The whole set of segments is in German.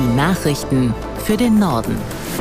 Die Nachrichten für den Norden.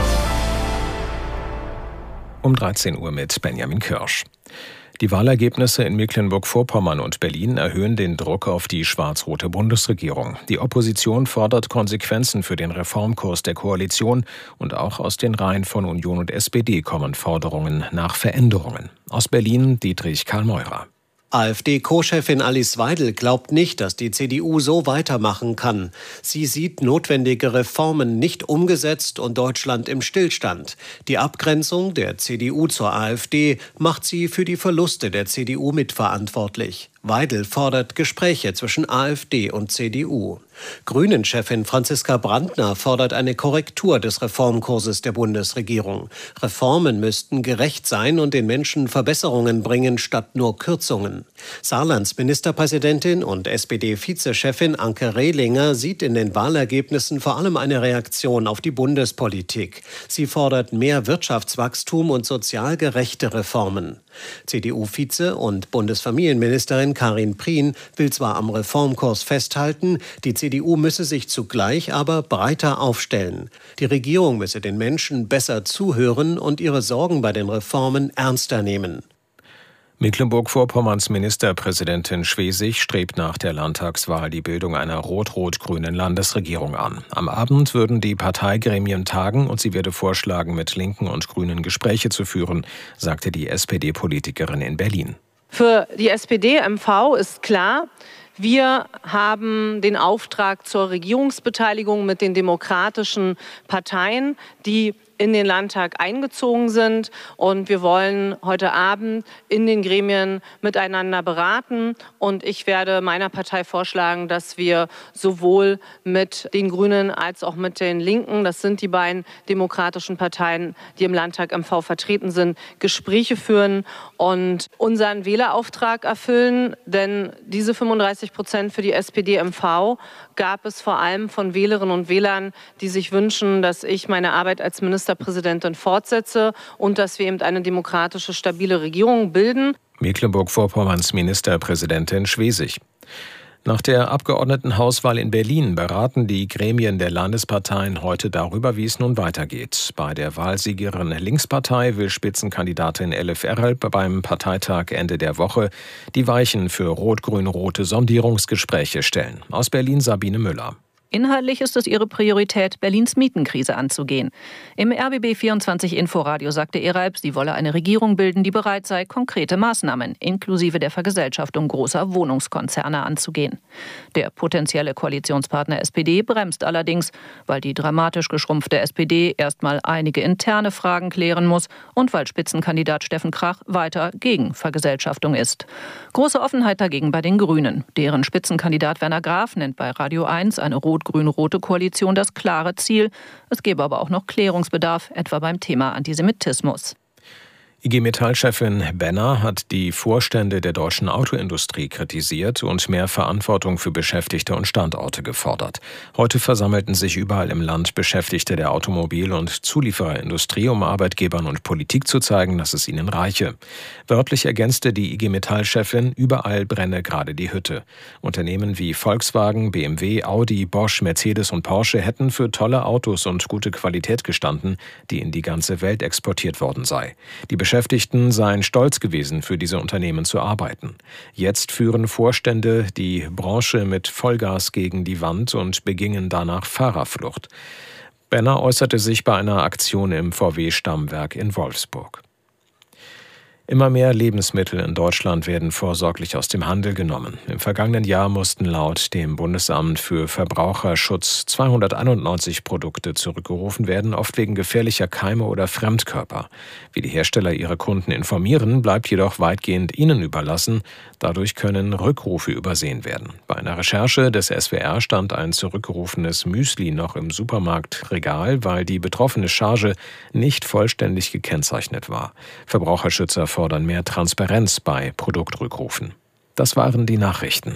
Um 13 Uhr mit Benjamin Kirsch. Die Wahlergebnisse in Mecklenburg-Vorpommern und Berlin erhöhen den Druck auf die schwarz-rote Bundesregierung. Die Opposition fordert Konsequenzen für den Reformkurs der Koalition und auch aus den Reihen von Union und SPD kommen Forderungen nach Veränderungen. Aus Berlin Dietrich Karl Meurer. AfD-Co-Chefin Alice Weidel glaubt nicht, dass die CDU so weitermachen kann. Sie sieht notwendige Reformen nicht umgesetzt und Deutschland im Stillstand. Die Abgrenzung der CDU zur AfD macht sie für die Verluste der CDU mitverantwortlich. Weidel fordert Gespräche zwischen AfD und CDU. Grünen-Chefin Franziska Brandner fordert eine Korrektur des Reformkurses der Bundesregierung. Reformen müssten gerecht sein und den Menschen Verbesserungen bringen, statt nur Kürzungen. Saarlands Ministerpräsidentin und SPD-Vizechefin Anke Rehlinger sieht in den Wahlergebnissen vor allem eine Reaktion auf die Bundespolitik. Sie fordert mehr Wirtschaftswachstum und sozial gerechte Reformen. CDU-Vize und Bundesfamilienministerin Karin Prien will zwar am Reformkurs festhalten, die CDU müsse sich zugleich aber breiter aufstellen. Die Regierung müsse den Menschen besser zuhören und ihre Sorgen bei den Reformen ernster nehmen. Mecklenburg-Vorpommerns Ministerpräsidentin Schwesig strebt nach der Landtagswahl die Bildung einer rot-rot-grünen Landesregierung an. Am Abend würden die Parteigremien tagen und sie werde vorschlagen, mit Linken und Grünen Gespräche zu führen, sagte die SPD-Politikerin in Berlin. Für die SPD-MV ist klar, wir haben den Auftrag zur Regierungsbeteiligung mit den demokratischen Parteien, die in den Landtag eingezogen sind. Und wir wollen heute Abend in den Gremien miteinander beraten. Und ich werde meiner Partei vorschlagen, dass wir sowohl mit den Grünen als auch mit den Linken, das sind die beiden demokratischen Parteien, die im Landtag MV vertreten sind, Gespräche führen und unseren Wählerauftrag erfüllen. Denn diese 35% für die SPD-MV gab es vor allem von Wählerinnen und Wählern, die sich wünschen, dass ich meine Arbeit als Ministerpräsidentin fortsetze und dass wir eben eine demokratische, stabile Regierung bilden. Mecklenburg-Vorpommerns Ministerpräsidentin Schwesig. Nach der Abgeordnetenhauswahl in Berlin beraten die Gremien der Landesparteien heute darüber, wie es nun weitergeht. Bei der Wahlsiegerin Linkspartei will Spitzenkandidatin Elif Errel beim Parteitag Ende der Woche die Weichen für rot-grün-rote Sondierungsgespräche stellen. Aus Berlin Sabine Müller. Inhaltlich ist es ihre Priorität, Berlins Mietenkrise anzugehen. Im RBB24 Inforadio sagte Eralb, sie wolle eine Regierung bilden, die bereit sei, konkrete Maßnahmen inklusive der Vergesellschaftung großer Wohnungskonzerne anzugehen. Der potenzielle Koalitionspartner SPD bremst allerdings, weil die dramatisch geschrumpfte SPD erstmal einige interne Fragen klären muss und weil Spitzenkandidat Steffen Krach weiter gegen Vergesellschaftung ist. Große Offenheit dagegen bei den Grünen. Deren Spitzenkandidat Werner Graf nennt bei Radio 1 eine rot-grün-rote Koalition das klare Ziel. Es gäbe aber auch noch Klärungsbedarf, etwa beim Thema Antisemitismus. IG Metall-Chefin Benner hat die Vorstände der deutschen Autoindustrie kritisiert und mehr Verantwortung für Beschäftigte und Standorte gefordert. Heute versammelten sich überall im Land Beschäftigte der Automobil- und Zuliefererindustrie, um Arbeitgebern und Politik zu zeigen, dass es ihnen reiche. Wörtlich ergänzte die IG Metall-Chefin, überall brenne gerade die Hütte. Unternehmen wie Volkswagen, BMW, Audi, Bosch, Mercedes und Porsche hätten für tolle Autos und gute Qualität gestanden, die in die ganze Welt exportiert worden sei. Die Beschäftigten seien stolz gewesen, für diese Unternehmen zu arbeiten. Jetzt führen Vorstände die Branche mit Vollgas gegen die Wand und begingen danach Fahrerflucht. Benner äußerte sich bei einer Aktion im VW-Stammwerk in Wolfsburg. Immer mehr Lebensmittel in Deutschland werden vorsorglich aus dem Handel genommen. Im vergangenen Jahr mussten laut dem Bundesamt für Verbraucherschutz 291 Produkte zurückgerufen werden, oft wegen gefährlicher Keime oder Fremdkörper. Wie die Hersteller ihre Kunden informieren, bleibt jedoch weitgehend ihnen überlassen. Dadurch können Rückrufe übersehen werden. Bei einer Recherche des SWR stand ein zurückgerufenes Müsli noch im Supermarktregal, weil die betroffene Charge nicht vollständig gekennzeichnet war. Verbraucherschützer fordern mehr Transparenz bei Produktrückrufen. Das waren die Nachrichten.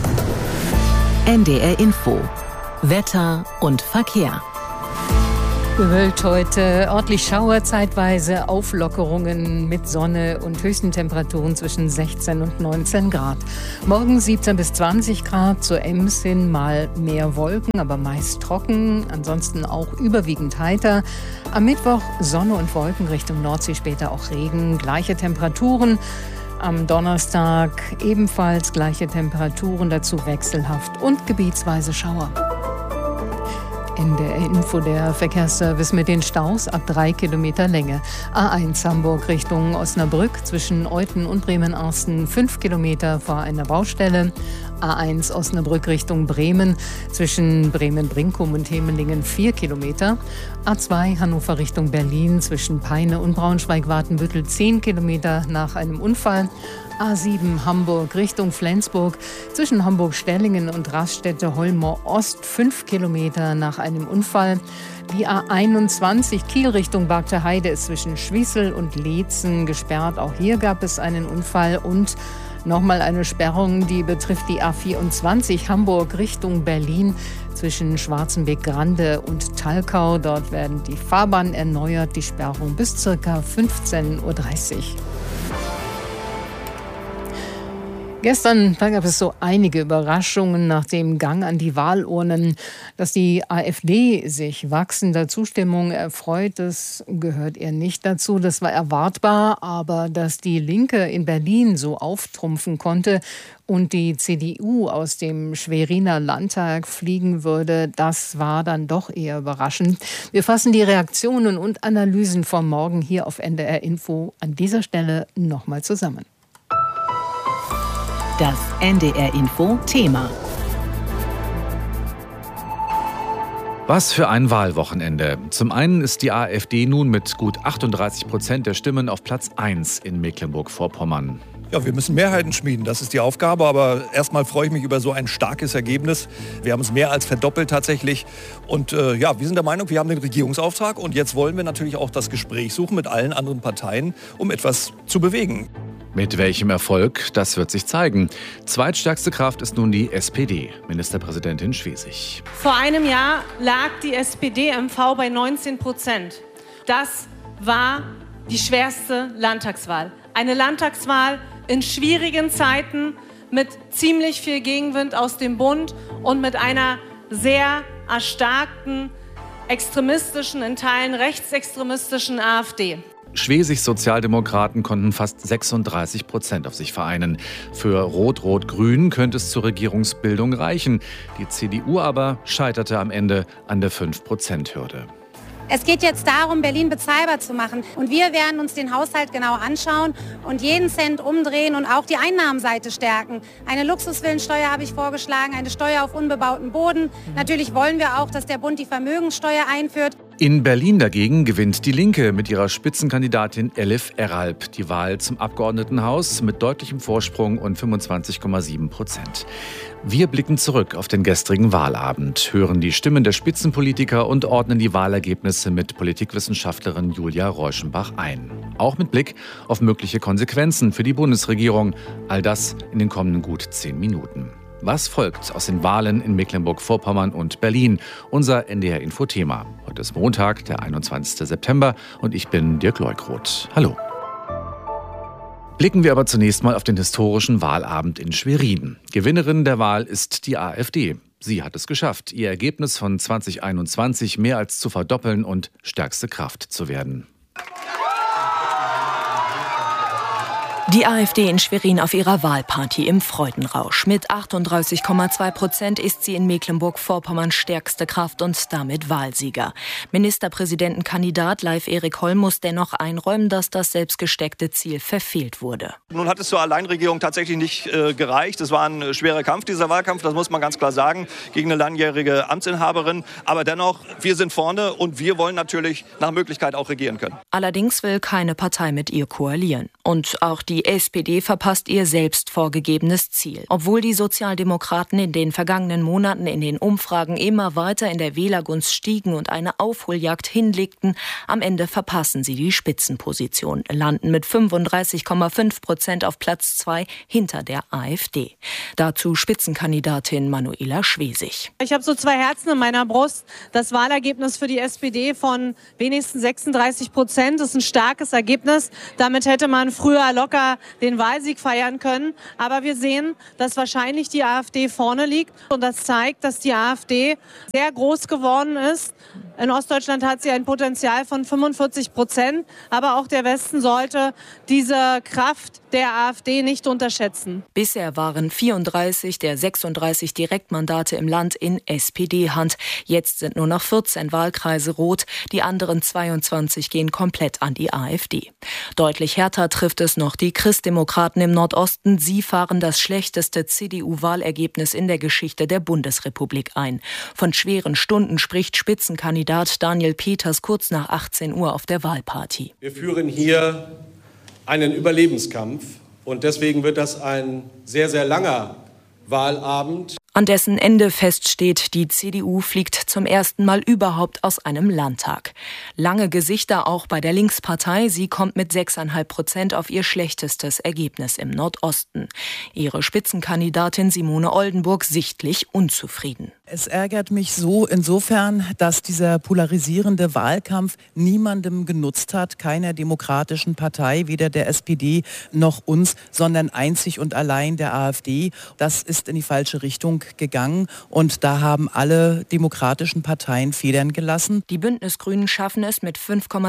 NDR Info. Wetter und Verkehr. Bewölkt heute, örtlich Schauer, zeitweise Auflockerungen mit Sonne und höchsten Temperaturen zwischen 16 und 19 Grad. Morgen 17 bis 20 Grad, zur Ems hin mal mehr Wolken, aber meist trocken, ansonsten auch überwiegend heiter. Am Mittwoch Sonne und Wolken, Richtung Nordsee später auch Regen, gleiche Temperaturen. Am Donnerstag ebenfalls gleiche Temperaturen, dazu wechselhaft und gebietsweise Schauer. In der Info der Verkehrsservice mit den Staus ab 3 Kilometer Länge. A1 Hamburg Richtung Osnabrück zwischen Euthen und Bremen-Arsten 5 Kilometer vor einer Baustelle. A1 Osnabrück Richtung Bremen zwischen Bremen-Brinkum und Hemelingen 4 Kilometer. A2 Hannover Richtung Berlin zwischen Peine und Braunschweig-Watenbüttel 10 Kilometer nach einem Unfall. A7 Hamburg Richtung Flensburg zwischen Hamburg-Stellingen und Raststätte-Holmer-Ost 5 Kilometer nach einem Unfall. Die A21 Kiel Richtung Bargter Heide ist zwischen Schwiesel und Leetzen gesperrt. Auch hier gab es einen Unfall und nochmal eine Sperrung, die betrifft die A24 Hamburg Richtung Berlin zwischen Schwarzenbeck-Grande und Talkau. Dort werden die Fahrbahnen erneuert, die Sperrung bis ca. 15:30 Uhr. Gestern gab es so einige Überraschungen nach dem Gang an die Wahlurnen. Dass die AfD sich wachsender Zustimmung erfreut, das gehört eher nicht dazu. Das war erwartbar, aber dass die Linke in Berlin so auftrumpfen konnte und die CDU aus dem Schweriner Landtag fliegen würde, das war dann doch eher überraschend. Wir fassen die Reaktionen und Analysen vom Morgen hier auf NDR Info an dieser Stelle nochmal zusammen. Das NDR Info Thema. Was für ein Wahlwochenende. Zum einen ist die AfD nun mit gut 38% der Stimmen auf Platz 1 in Mecklenburg-Vorpommern. Ja, wir müssen Mehrheiten schmieden, das ist die Aufgabe. Aber erstmal freue ich mich über so ein starkes Ergebnis. Wir haben es mehr als verdoppelt tatsächlich. Und wir sind der Meinung, wir haben den Regierungsauftrag. Und jetzt wollen wir natürlich auch das Gespräch suchen mit allen anderen Parteien, um etwas zu bewegen. Mit welchem Erfolg, das wird sich zeigen. Zweitstärkste Kraft ist nun die SPD, Ministerpräsidentin Schwesig. Vor einem Jahr lag die SPD-MV bei 19%. Das war die schwerste Landtagswahl. Eine Landtagswahl in schwierigen Zeiten mit ziemlich viel Gegenwind aus dem Bund und mit einer sehr erstarkten, extremistischen, in Teilen rechtsextremistischen AfD. Schwesigs Sozialdemokraten konnten fast 36% auf sich vereinen. Für Rot-Rot-Grün könnte es zur Regierungsbildung reichen. Die CDU aber scheiterte am Ende an der 5%-Hürde. Es geht jetzt darum, Berlin bezahlbar zu machen. Und wir werden uns den Haushalt genau anschauen und jeden Cent umdrehen und auch die Einnahmenseite stärken. Eine Luxusvillensteuer habe ich vorgeschlagen, eine Steuer auf unbebauten Boden. Natürlich wollen wir auch, dass der Bund die Vermögenssteuer einführt. In Berlin dagegen gewinnt die Linke mit ihrer Spitzenkandidatin Elif Eralp die Wahl zum Abgeordnetenhaus mit deutlichem Vorsprung und 25,7%. Wir blicken zurück auf den gestrigen Wahlabend, hören die Stimmen der Spitzenpolitiker und ordnen die Wahlergebnisse mit Politikwissenschaftlerin Julia Reuschenbach ein. Auch mit Blick auf mögliche Konsequenzen für die Bundesregierung. All das in den kommenden gut 10 Minuten. Was folgt aus den Wahlen in Mecklenburg-Vorpommern und Berlin? Unser NDR-Info-Thema. Heute ist Montag, der 21. September und ich bin Dirk Leukroth. Hallo. Blicken wir aber zunächst mal auf den historischen Wahlabend in Schwerin. Gewinnerin der Wahl ist die AfD. Sie hat es geschafft, ihr Ergebnis von 2021 mehr als zu verdoppeln und stärkste Kraft zu werden. Die AfD in Schwerin auf ihrer Wahlparty im Freudenrausch. Mit 38,2% ist sie in Mecklenburg-Vorpommern stärkste Kraft und damit Wahlsieger. Ministerpräsidentenkandidat Leif Erik Holl muss dennoch einräumen, dass das selbstgesteckte Ziel verfehlt wurde. Nun hat es zur Alleinregierung tatsächlich nicht gereicht. Es war ein schwerer Kampf, dieser Wahlkampf, das muss man ganz klar sagen, gegen eine langjährige Amtsinhaberin. Aber dennoch, wir sind vorne und wir wollen natürlich nach Möglichkeit auch regieren können. Allerdings will keine Partei mit ihr koalieren. Und auch die Die SPD verpasst ihr selbst vorgegebenes Ziel. Obwohl die Sozialdemokraten in den vergangenen Monaten in den Umfragen immer weiter in der Wählergunst stiegen und eine Aufholjagd hinlegten, am Ende verpassen sie die Spitzenposition, landen mit 35,5% auf Platz 2 hinter der AfD. Dazu Spitzenkandidatin Manuela Schwesig. Ich habe so 2 Herzen in meiner Brust. Das Wahlergebnis für die SPD von wenigstens 36% ist ein starkes Ergebnis. Damit hätte man früher locker den Wahlsieg feiern können. Aber wir sehen, dass wahrscheinlich die AfD vorne liegt. Und das zeigt, dass die AfD sehr groß geworden ist. In Ostdeutschland hat sie ein Potenzial von 45%. Aber auch der Westen sollte diese Kraft der AfD nicht unterschätzen. Bisher waren 34 der 36 Direktmandate im Land in SPD-Hand. Jetzt sind nur noch 14 Wahlkreise rot. Die anderen 22 gehen komplett an die AfD. Deutlich härter trifft es noch die Christdemokraten im Nordosten. Sie fahren das schlechteste CDU-Wahlergebnis in der Geschichte der Bundesrepublik ein. Von schweren Stunden spricht Spitzenkandidat Daniel Peters kurz nach 18 Uhr auf der Wahlparty. Wir führen hier einen Überlebenskampf und deswegen wird das ein sehr, sehr langer Wahlabend. An dessen Ende feststeht, die CDU fliegt zum ersten Mal überhaupt aus einem Landtag. Lange Gesichter auch bei der Linkspartei. Sie kommt mit 6,5% auf ihr schlechtestes Ergebnis im Nordosten. Ihre Spitzenkandidatin Simone Oldenburg sichtlich unzufrieden. Es ärgert mich so insofern, dass dieser polarisierende Wahlkampf niemandem genutzt hat, keiner demokratischen Partei, weder der SPD noch uns, sondern einzig und allein der AfD. Das ist in die falsche Richtung gegangen und da haben alle demokratischen Parteien Federn gelassen. Die Bündnisgrünen schaffen es mit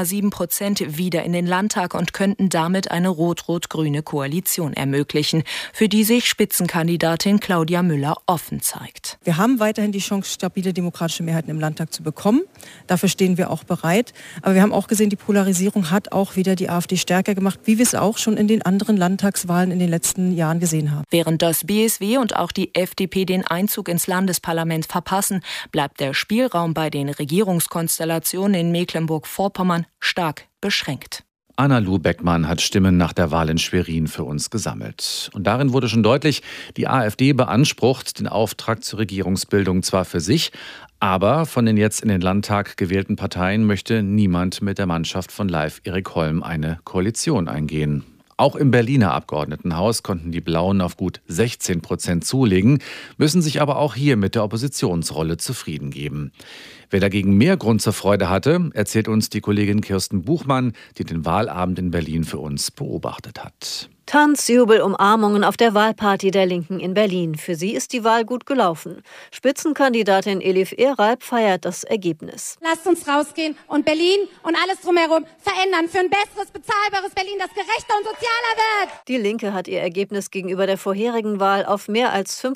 5,7% wieder in den Landtag und könnten damit eine rot-rot-grüne Koalition ermöglichen, für die sich Spitzenkandidatin Claudia Müller offen zeigt. Wir haben weiterhin die Chance, stabile demokratische Mehrheiten im Landtag zu bekommen. Dafür stehen wir auch bereit. Aber wir haben auch gesehen, die Polarisierung hat auch wieder die AfD stärker gemacht, wie wir es auch schon in den anderen Landtagswahlen in den letzten Jahren gesehen haben. Während das BSW und auch die FDP den Einzug ins Landesparlament verpassen, bleibt der Spielraum bei den Regierungskonstellationen in Mecklenburg-Vorpommern stark beschränkt. Anna-Lu Beckmann hat Stimmen nach der Wahl in Schwerin für uns gesammelt. Und darin wurde schon deutlich, die AfD beansprucht den Auftrag zur Regierungsbildung zwar für sich, aber von den jetzt in den Landtag gewählten Parteien möchte niemand mit der Mannschaft von Leif Erik Holm eine Koalition eingehen. Auch im Berliner Abgeordnetenhaus konnten die Blauen auf gut 16% zulegen, müssen sich aber auch hier mit der Oppositionsrolle zufrieden geben. Wer dagegen mehr Grund zur Freude hatte, erzählt uns die Kollegin Kirsten Buchmann, die den Wahlabend in Berlin für uns beobachtet hat. Tanz, Jubel, Umarmungen auf der Wahlparty der Linken in Berlin. Für sie ist die Wahl gut gelaufen. Spitzenkandidatin Elif Eralp feiert das Ergebnis. Lasst uns rausgehen und Berlin und alles drumherum verändern für ein besseres, bezahlbares Berlin, das gerechter und sozialer wird. Die Linke hat ihr Ergebnis gegenüber der vorherigen Wahl auf mehr als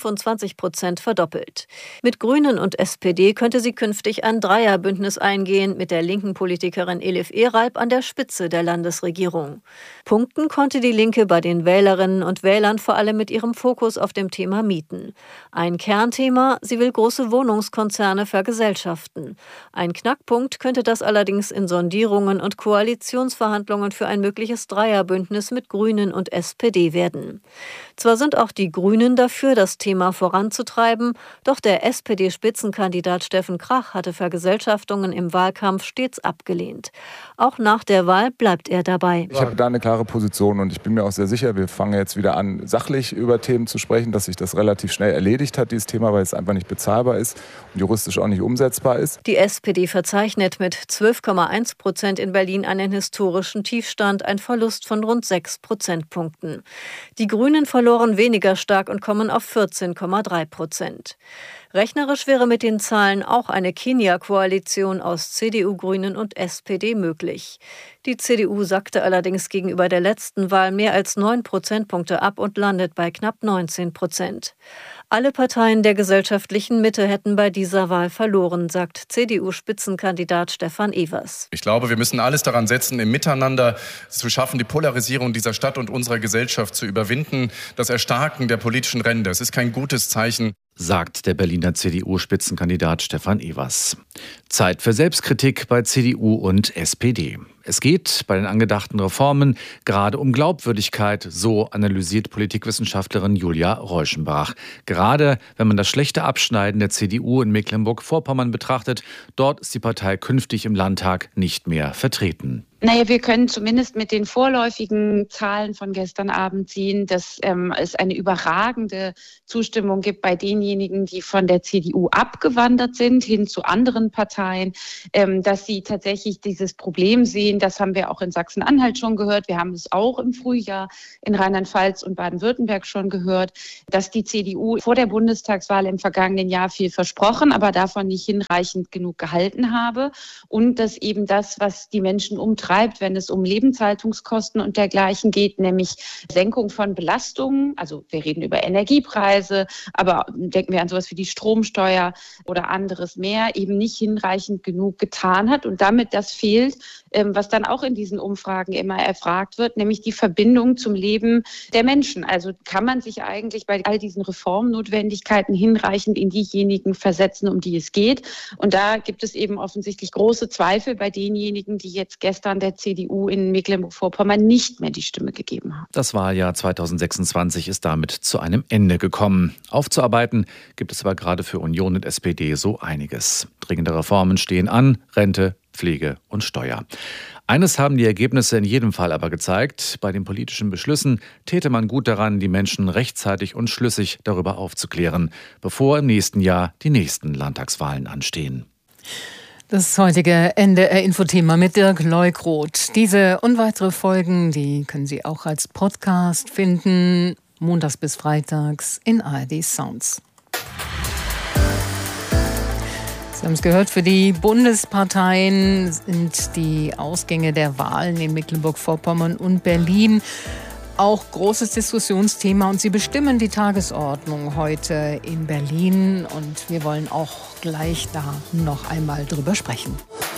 25% verdoppelt. Mit Grünen und SPD könnte sie künftig ein Dreierbündnis eingehen, mit der linken Politikerin Elif Eralp an der Spitze der Landesregierung. Punkten konnte die Linke bei den Wählerinnen und Wählern vor allem mit ihrem Fokus auf dem Thema Mieten. Ein Kernthema, sie will große Wohnungskonzerne vergesellschaften. Ein Knackpunkt könnte das allerdings in Sondierungen und Koalitionsverhandlungen für ein mögliches Dreierbündnis mit Grünen und SPD werden. Zwar sind auch die Grünen dafür, das Thema voranzutreiben, doch der SPD-Spitzenkandidat Steffen Krach hatte Vergesellschaftungen im Wahlkampf stets abgelehnt. Auch nach der Wahl bleibt er dabei. Ich habe da eine klare Position und ich bin mir auch sehr sicher, wir fangen jetzt wieder an, sachlich über Themen zu sprechen, dass sich das relativ schnell erledigt hat, dieses Thema, weil es einfach nicht bezahlbar ist und juristisch auch nicht umsetzbar ist. Die SPD verzeichnet mit 12,1% in Berlin einen historischen Tiefstand, ein Verlust von rund 6 Prozentpunkten. Die Grünen verloren weniger stark und kommen auf 14,3%. Rechnerisch wäre mit den Zahlen auch eine Kenia-Koalition aus CDU, Grünen und SPD möglich. Die CDU sackte allerdings gegenüber der letzten Wahl mehr als 9 Prozentpunkte ab und landet bei knapp 19%. Alle Parteien der gesellschaftlichen Mitte hätten bei dieser Wahl verloren, sagt CDU-Spitzenkandidat Stefan Evers. Ich glaube, wir müssen alles daran setzen, im Miteinander zu schaffen, die Polarisierung dieser Stadt und unserer Gesellschaft zu überwinden, das Erstarken der politischen Ränder. Es ist kein gutes Zeichen. sagt der Berliner CDU-Spitzenkandidat Stefan Evers. Zeit für Selbstkritik bei CDU und SPD. Es geht bei den angedachten Reformen gerade um Glaubwürdigkeit, so analysiert Politikwissenschaftlerin Julia Reuschenbach. Gerade wenn man das schlechte Abschneiden der CDU in Mecklenburg-Vorpommern betrachtet, dort ist die Partei künftig im Landtag nicht mehr vertreten. Naja, wir können zumindest mit den vorläufigen Zahlen von gestern Abend sehen, dass es eine überragende Zustimmung gibt bei denjenigen, die von der CDU abgewandert sind, hin zu anderen Parteien, dass sie tatsächlich dieses Problem sehen. Das haben wir auch in Sachsen-Anhalt schon gehört. Wir haben es auch im Frühjahr in Rheinland-Pfalz und Baden-Württemberg schon gehört, dass die CDU vor der Bundestagswahl im vergangenen Jahr viel versprochen, aber davon nicht hinreichend genug gehalten habe. Und dass eben das, was die Menschen umtreibt, wenn es um Lebenshaltungskosten und dergleichen geht, nämlich Senkung von Belastungen. Also wir reden über Energiepreise, aber denken wir an sowas wie die Stromsteuer oder anderes mehr, eben nicht hinreichend genug getan hat und damit das fehlt, was dann auch in diesen Umfragen immer erfragt wird, nämlich die Verbindung zum Leben der Menschen. Also kann man sich eigentlich bei all diesen Reformnotwendigkeiten hinreichend in diejenigen versetzen, um die es geht. Und da gibt es eben offensichtlich große Zweifel bei denjenigen, die jetzt gestern der CDU in Mecklenburg-Vorpommern nicht mehr die Stimme gegeben haben. Das Wahljahr 2026 ist damit zu einem Ende gekommen. Aufzuarbeiten gibt es aber gerade für Union und SPD so einiges. Dringende Reformen stehen an: Rente, Pflege und Steuer. Eines haben die Ergebnisse in jedem Fall aber gezeigt: Bei den politischen Beschlüssen täte man gut daran, die Menschen rechtzeitig und schlüssig darüber aufzuklären, bevor im nächsten Jahr die nächsten Landtagswahlen anstehen. Das heutige NDR-Infothema mit Dirk Leukroth. Diese und weitere Folgen, die können Sie auch als Podcast finden, montags bis freitags in ARD Sounds. Sie haben es gehört, für die Bundesparteien sind die Ausgänge der Wahlen in Mecklenburg-Vorpommern und Berlin auch großes Diskussionsthema und sie bestimmen die Tagesordnung heute in Berlin und wir wollen auch gleich da noch einmal drüber sprechen.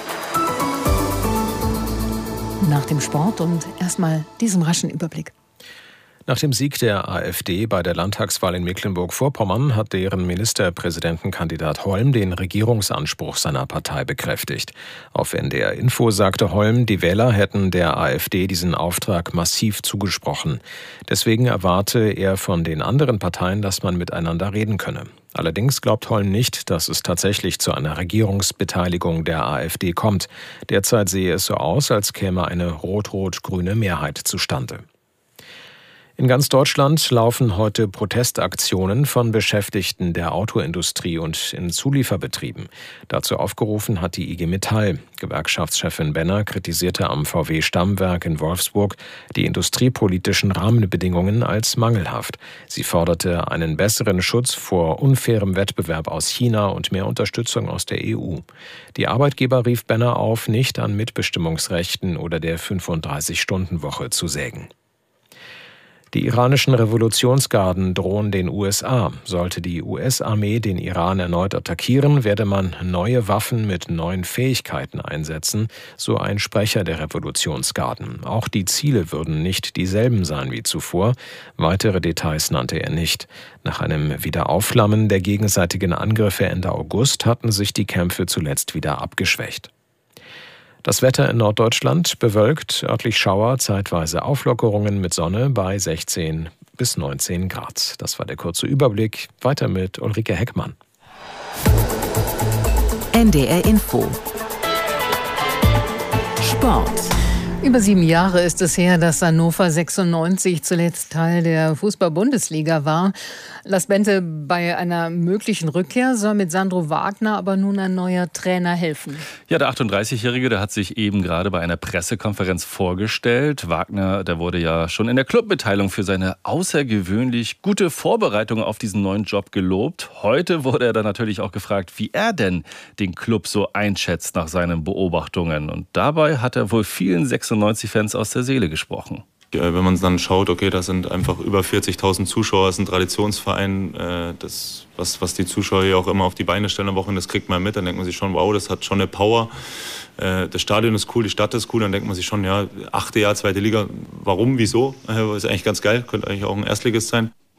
Nach dem Sport und erstmal diesem raschen Überblick. Nach dem Sieg der AfD bei der Landtagswahl in Mecklenburg-Vorpommern hat deren Ministerpräsidentenkandidat Holm den Regierungsanspruch seiner Partei bekräftigt. Auf NDR Info sagte Holm, die Wähler hätten der AfD diesen Auftrag massiv zugesprochen. Deswegen erwarte er von den anderen Parteien, dass man miteinander reden könne. Allerdings glaubt Holm nicht, dass es tatsächlich zu einer Regierungsbeteiligung der AfD kommt. Derzeit sehe es so aus, als käme eine rot-rot-grüne Mehrheit zustande. In ganz Deutschland laufen heute Protestaktionen von Beschäftigten der Autoindustrie und in Zulieferbetrieben. Dazu aufgerufen hat die IG Metall. Gewerkschaftschefin Benner kritisierte am VW-Stammwerk in Wolfsburg die industriepolitischen Rahmenbedingungen als mangelhaft. Sie forderte einen besseren Schutz vor unfairem Wettbewerb aus China und mehr Unterstützung aus der EU. Die Arbeitgeber rief Benner auf, nicht an Mitbestimmungsrechten oder der 35-Stunden-Woche zu sägen. Die iranischen Revolutionsgarden drohen den USA. Sollte die US-Armee den Iran erneut attackieren, werde man neue Waffen mit neuen Fähigkeiten einsetzen, so ein Sprecher der Revolutionsgarden. Auch die Ziele würden nicht dieselben sein wie zuvor. Weitere Details nannte er nicht. Nach einem Wiederaufflammen der gegenseitigen Angriffe Ende August hatten sich die Kämpfe zuletzt wieder abgeschwächt. Das Wetter in Norddeutschland: bewölkt, örtlich Schauer, zeitweise Auflockerungen mit Sonne bei 16 bis 19 Grad. Das war der kurze Überblick. Weiter mit Ulrike Heckmann. NDR Info. Sport. Über 7 Jahre ist es her, dass Hannover 96 zuletzt Teil der Fußball-Bundesliga war. Lars Bente, bei einer möglichen Rückkehr soll mit Sandro Wagner aber nun ein neuer Trainer helfen. Ja, der 38-Jährige, der hat sich eben gerade bei einer Pressekonferenz vorgestellt. Wagner, der wurde ja schon in der Clubmitteilung für seine außergewöhnlich gute Vorbereitung auf diesen neuen Job gelobt. Heute wurde er dann natürlich auch gefragt, wie er denn den Club so einschätzt nach seinen Beobachtungen. Und dabei hat er wohl vielen 96-Fans aus der Seele gesprochen. Wenn man dann schaut, okay, das sind einfach über 40.000 Zuschauer, das ist ein Traditionsverein, das, was die Zuschauer hier auch immer auf die Beine stellen am Wochenende, das kriegt man mit, dann denkt man sich schon, wow, das hat schon eine Power. Das Stadion ist cool, die Stadt ist cool, dann denkt man sich schon, ja, 8. Jahr, 2. Liga, warum, wieso? Ist eigentlich ganz geil, könnte eigentlich auch ein Erstligist sein.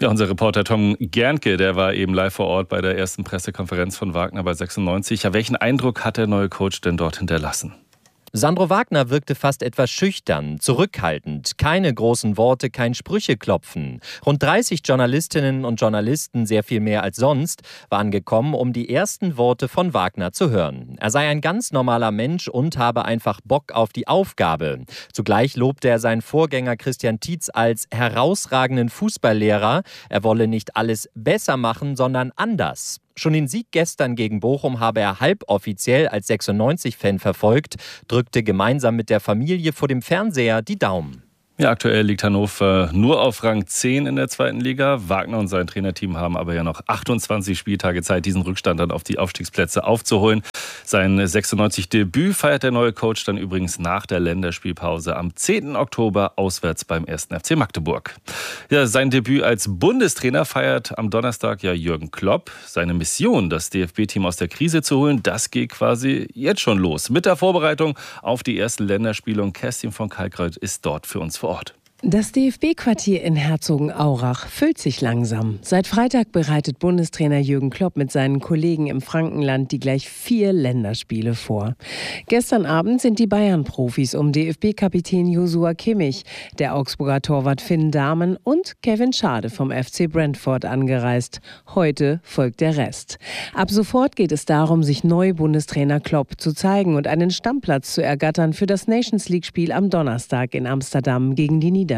Ja, unser Reporter Tom Gernke, der war eben live vor Ort bei der ersten Pressekonferenz von Wagner bei 96. Ja, welchen Eindruck hat der neue Coach denn dort hinterlassen? Sandro Wagner wirkte fast etwas schüchtern, zurückhaltend, keine großen Worte, kein Sprücheklopfen. Rund 30 Journalistinnen und Journalisten, sehr viel mehr als sonst, waren gekommen, um die ersten Worte von Wagner zu hören. Er sei ein ganz normaler Mensch und habe einfach Bock auf die Aufgabe. Zugleich lobte er seinen Vorgänger Christian Tietz als herausragenden Fußballlehrer. Er wolle nicht alles besser machen, sondern anders. Schon den Sieg gestern gegen Bochum habe er halboffiziell als 96-Fan verfolgt, drückte gemeinsam mit der Familie vor dem Fernseher die Daumen. Ja, aktuell liegt Hannover nur auf Rang 10 in der zweiten Liga. Wagner und sein Trainerteam haben aber ja noch 28 Spieltage Zeit, diesen Rückstand dann auf die Aufstiegsplätze aufzuholen. Sein 96-Debüt feiert der neue Coach dann übrigens nach der Länderspielpause am 10. Oktober auswärts beim 1. FC Magdeburg. Ja, sein Debüt als Bundestrainer feiert am Donnerstag ja Jürgen Klopp. Seine Mission, das DFB-Team aus der Krise zu holen, das geht quasi jetzt schon los. Mit der Vorbereitung auf die ersten Länderspiele und Kerstin von Kalkreuth ist dort für uns vor Ort. Das DFB-Quartier in Herzogenaurach füllt sich langsam. Seit Freitag bereitet Bundestrainer Jürgen Klopp mit seinen Kollegen im Frankenland die gleich 4 Länderspiele vor. Gestern Abend sind die Bayern-Profis um DFB-Kapitän Joshua Kimmich, der Augsburger Torwart Finn Dahmen und Kevin Schade vom FC Brentford angereist. Heute folgt der Rest. Ab sofort geht es darum, sich neu Bundestrainer Klopp zu zeigen und einen Stammplatz zu ergattern für das Nations-League-Spiel am Donnerstag in Amsterdam gegen die Niederlande.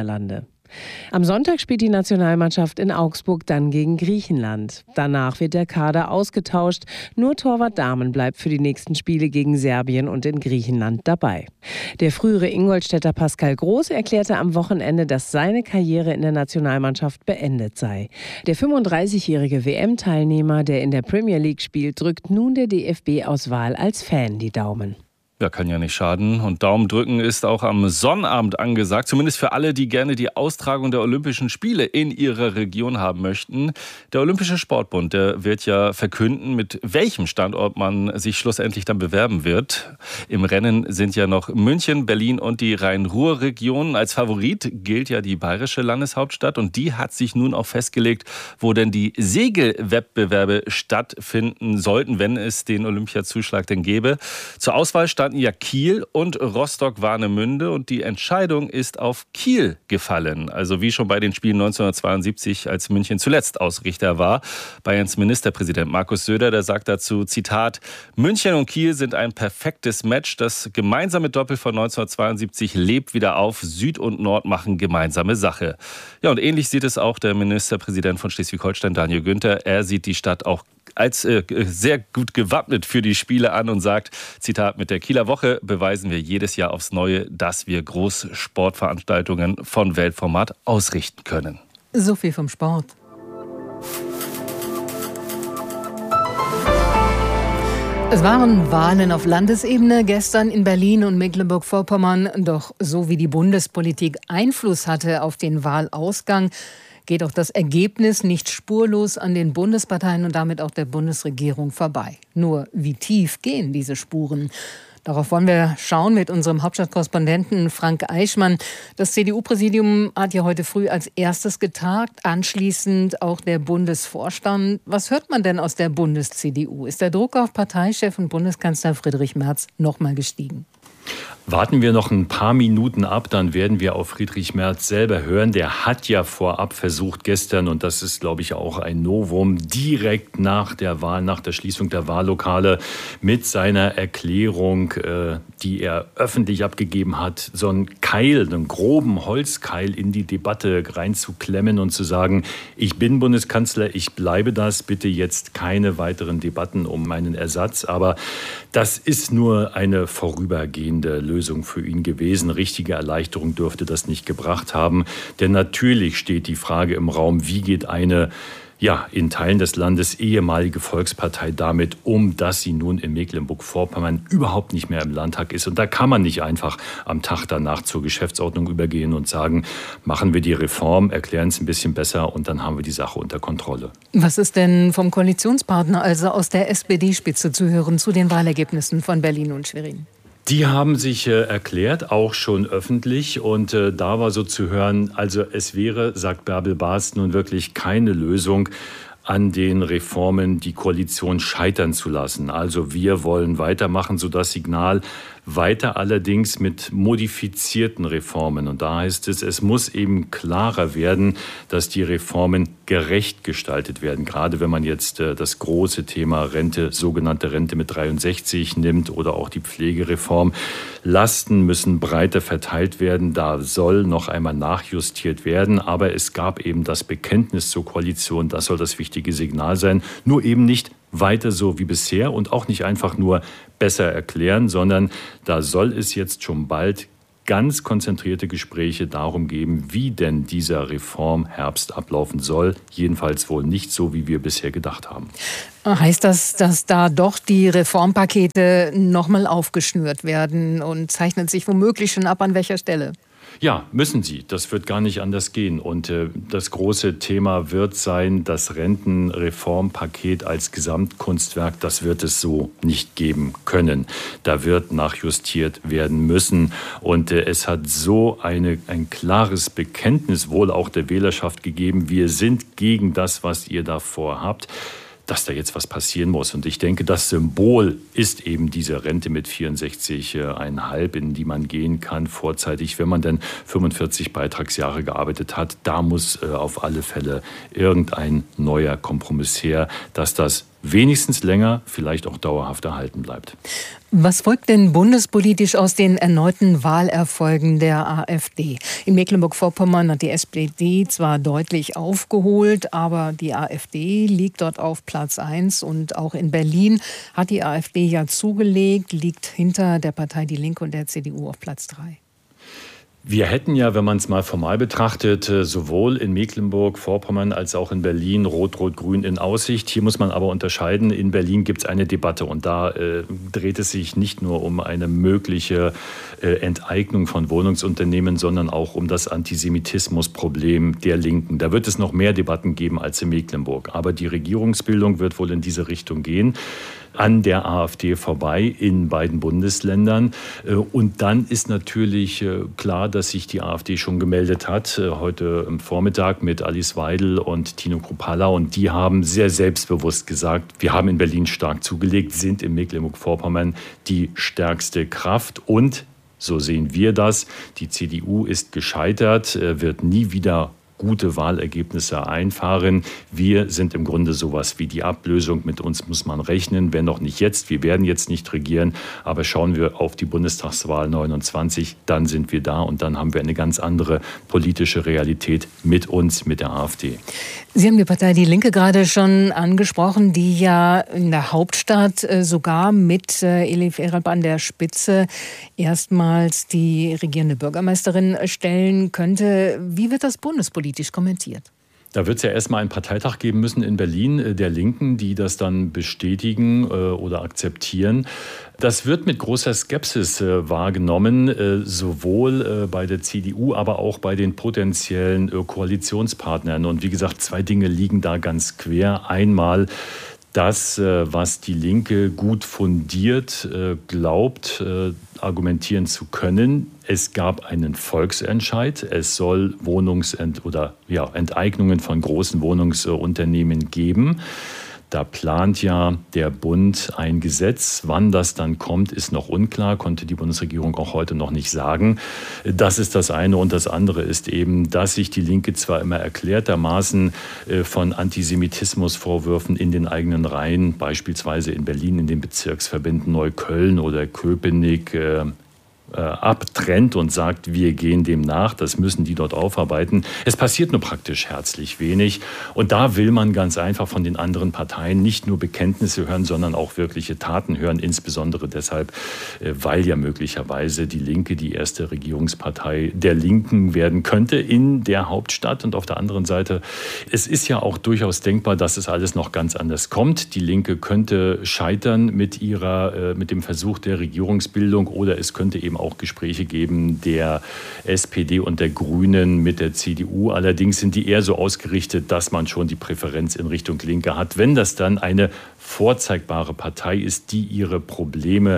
Am Sonntag spielt die Nationalmannschaft in Augsburg dann gegen Griechenland. Danach wird der Kader ausgetauscht. Nur Torwart Dahmen bleibt für die nächsten Spiele gegen Serbien und in Griechenland dabei. Der frühere Ingolstädter Pascal Groß erklärte am Wochenende, dass seine Karriere in der Nationalmannschaft beendet sei. Der 35-jährige WM-Teilnehmer, der in der Premier League spielt, drückt nun der DFB-Auswahl als Fan die Daumen. Ja, kann ja nicht schaden. Und Daumen drücken ist auch am Sonnabend angesagt. Zumindest für alle, die gerne die Austragung der Olympischen Spiele in ihrer Region haben möchten. Der Olympische Sportbund, der wird ja verkünden, mit welchem Standort man sich schlussendlich dann bewerben wird. Im Rennen sind ja noch München, Berlin und die Rhein-Ruhr-Region. Als Favorit gilt ja die bayerische Landeshauptstadt. Und die hat sich nun auch festgelegt, wo denn die Segelwettbewerbe stattfinden sollten, wenn es den Olympiazuschlag denn gäbe. Zur Auswahl standen ja Kiel und Rostock-Warnemünde und die Entscheidung ist auf Kiel gefallen. Also wie schon bei den Spielen 1972, als München zuletzt Ausrichter war. Bayerns Ministerpräsident Markus Söder, der sagt dazu, Zitat, München und Kiel sind ein perfektes Match. Das gemeinsame Doppel von 1972 lebt wieder auf. Süd und Nord machen gemeinsame Sache. Ja, und ähnlich sieht es auch der Ministerpräsident von Schleswig-Holstein, Daniel Günther. Er sieht die Stadt auch als sehr gut gewappnet für die Spiele an und sagt, Zitat, mit der Kieler Woche beweisen wir jedes Jahr aufs Neue, dass wir Großsportveranstaltungen von Weltformat ausrichten können. So viel vom Sport. Es waren Wahlen auf Landesebene gestern in Berlin und Mecklenburg-Vorpommern. Doch so wie die Bundespolitik Einfluss hatte auf den Wahlausgang, geht auch das Ergebnis nicht spurlos an den Bundesparteien und damit auch der Bundesregierung vorbei. Nur wie tief gehen diese Spuren? Darauf wollen wir schauen mit unserem Hauptstadtkorrespondenten Frank Eichmann. Das CDU-Präsidium hat ja heute früh als erstes getagt, anschließend auch der Bundesvorstand. Was hört man denn aus der Bundes-CDU? Ist der Druck auf Parteichef und Bundeskanzler Friedrich Merz noch mal gestiegen? Warten wir noch ein paar Minuten ab, dann werden wir auf Friedrich Merz selber hören. Der hat ja vorab versucht gestern, und das ist, glaube ich, auch ein Novum, direkt nach der Wahl, nach der Schließung der Wahllokale mit seiner Erklärung, die er öffentlich abgegeben hat, so einen Keil, einen groben Holzkeil in die Debatte reinzuklemmen und zu sagen, ich bin Bundeskanzler, ich bleibe das, bitte jetzt keine weiteren Debatten um meinen Ersatz. Aber das ist nur eine vorübergehende Lösung für ihn gewesen. Richtige Erleichterung dürfte das nicht gebracht haben. Denn natürlich steht die Frage im Raum, wie geht eine in Teilen des Landes ehemalige Volkspartei damit um, dass sie nun in Mecklenburg-Vorpommern überhaupt nicht mehr im Landtag ist. Und da kann man nicht einfach am Tag danach zur Geschäftsordnung übergehen und sagen, machen wir die Reform, erklären es ein bisschen besser und dann haben wir die Sache unter Kontrolle. Was ist denn vom Koalitionspartner, also aus der SPD-Spitze, zu hören zu den Wahlergebnissen von Berlin und Schwerin? Die haben sich erklärt, auch schon öffentlich. Und da war so zu hören, also es wäre, sagt Bärbel Baas, nun wirklich keine Lösung, an den Reformen die Koalition scheitern zu lassen. Also wir wollen weitermachen, so das Signal, weiter allerdings mit modifizierten Reformen. Und da heißt es, es muss eben klarer werden, dass die Reformen gerecht gestaltet werden. Gerade wenn man jetzt das große Thema Rente, sogenannte Rente mit 63 nimmt oder auch die Pflegereform. Lasten müssen breiter verteilt werden. Da soll noch einmal nachjustiert werden. Aber es gab eben das Bekenntnis zur Koalition. Das soll das wichtige Signal sein. Nur eben nicht weiter so wie bisher und auch nicht einfach nur besser erklären, sondern da soll es jetzt schon bald ganz konzentrierte Gespräche darum geben, wie denn dieser Reformherbst ablaufen soll. Jedenfalls wohl nicht so, wie wir bisher gedacht haben. Heißt das, dass da doch die Reformpakete nochmal aufgeschnürt werden und zeichnet sich womöglich schon ab, an welcher Stelle? Ja, müssen sie. Das wird gar nicht anders gehen. Und das große Thema wird sein, das Rentenreformpaket als Gesamtkunstwerk, das wird es so nicht geben können. Da wird nachjustiert werden müssen. Und es hat so ein klares Bekenntnis wohl auch der Wählerschaft gegeben, wir sind gegen das, was ihr da vorhabt, dass da jetzt was passieren muss. Und ich denke, das Symbol ist eben diese Rente mit 64,5, in die man gehen kann vorzeitig, wenn man denn 45 Beitragsjahre gearbeitet hat. Da muss auf alle Fälle irgendein neuer Kompromiss her, dass das wenigstens länger, vielleicht auch dauerhaft erhalten bleibt. Was folgt denn bundespolitisch aus den erneuten Wahlerfolgen der AfD? In Mecklenburg-Vorpommern hat die SPD zwar deutlich aufgeholt, aber die AfD liegt dort auf Platz 1. Und auch in Berlin hat die AfD ja zugelegt, liegt hinter der Partei Die Linke und der CDU auf Platz 3. Wir hätten ja, wenn man es mal formal betrachtet, sowohl in Mecklenburg-Vorpommern als auch in Berlin Rot-Rot-Grün in Aussicht. Hier muss man aber unterscheiden, in Berlin gibt es eine Debatte und da dreht es sich nicht nur um eine mögliche Enteignung von Wohnungsunternehmen, sondern auch um das Antisemitismusproblem der Linken. Da wird es noch mehr Debatten geben als in Mecklenburg. Aber die Regierungsbildung wird wohl in diese Richtung gehen, an der AfD vorbei in beiden Bundesländern. Und dann ist natürlich klar, dass sich die AfD schon gemeldet hat, heute am Vormittag mit Alice Weidel und Tino Kruppalla. Und die haben sehr selbstbewusst gesagt, wir haben in Berlin stark zugelegt, sind in Mecklenburg-Vorpommern die stärkste Kraft. Und, so sehen wir das, die CDU ist gescheitert, wird nie wieder gute Wahlergebnisse einfahren. Wir sind im Grunde sowas wie die Ablösung. Mit uns muss man rechnen, wenn noch nicht jetzt. Wir werden jetzt nicht regieren, aber schauen wir auf die Bundestagswahl 29, dann sind wir da und dann haben wir eine ganz andere politische Realität mit uns, mit der AfD. Sie haben die Partei Die Linke gerade schon angesprochen, die ja in der Hauptstadt sogar mit Elif Eralp an der Spitze erstmals die regierende Bürgermeisterin stellen könnte. Wie wird das bundespolitisch kommentiert? Da wird es ja erstmal einen Parteitag geben müssen in Berlin der Linken, die das dann bestätigen oder akzeptieren. Das wird mit großer Skepsis wahrgenommen, sowohl bei der CDU, aber auch bei den potenziellen Koalitionspartnern. Und wie gesagt, zwei Dinge liegen da ganz quer. Einmal das, was die Linke gut fundiert glaubt, argumentieren zu können. Es gab einen Volksentscheid. Es soll Enteignungen von großen Wohnungsunternehmen geben. Da plant ja der Bund ein Gesetz. Wann das dann kommt, ist noch unklar, konnte die Bundesregierung auch heute noch nicht sagen. Das ist das eine. Und das andere ist eben, dass sich die Linke zwar immer erklärtermaßen von Antisemitismusvorwürfen in den eigenen Reihen, beispielsweise in Berlin in den Bezirksverbänden Neukölln oder Köpenick, abtrennt und sagt, wir gehen dem nach, das müssen die dort aufarbeiten. Es passiert nur praktisch herzlich wenig. Und da will man ganz einfach von den anderen Parteien nicht nur Bekenntnisse hören, sondern auch wirkliche Taten hören, insbesondere deshalb, weil ja möglicherweise die Linke die erste Regierungspartei der Linken werden könnte in der Hauptstadt. Und auf der anderen Seite, es ist ja auch durchaus denkbar, dass es alles noch ganz anders kommt. Die Linke könnte scheitern mit dem Versuch der Regierungsbildung oder es könnte eben auch Gespräche geben der SPD und der Grünen mit der CDU. Allerdings sind die eher so ausgerichtet, dass man schon die Präferenz in Richtung Linke hat. Wenn das dann eine vorzeigbare Partei ist, die ihre Probleme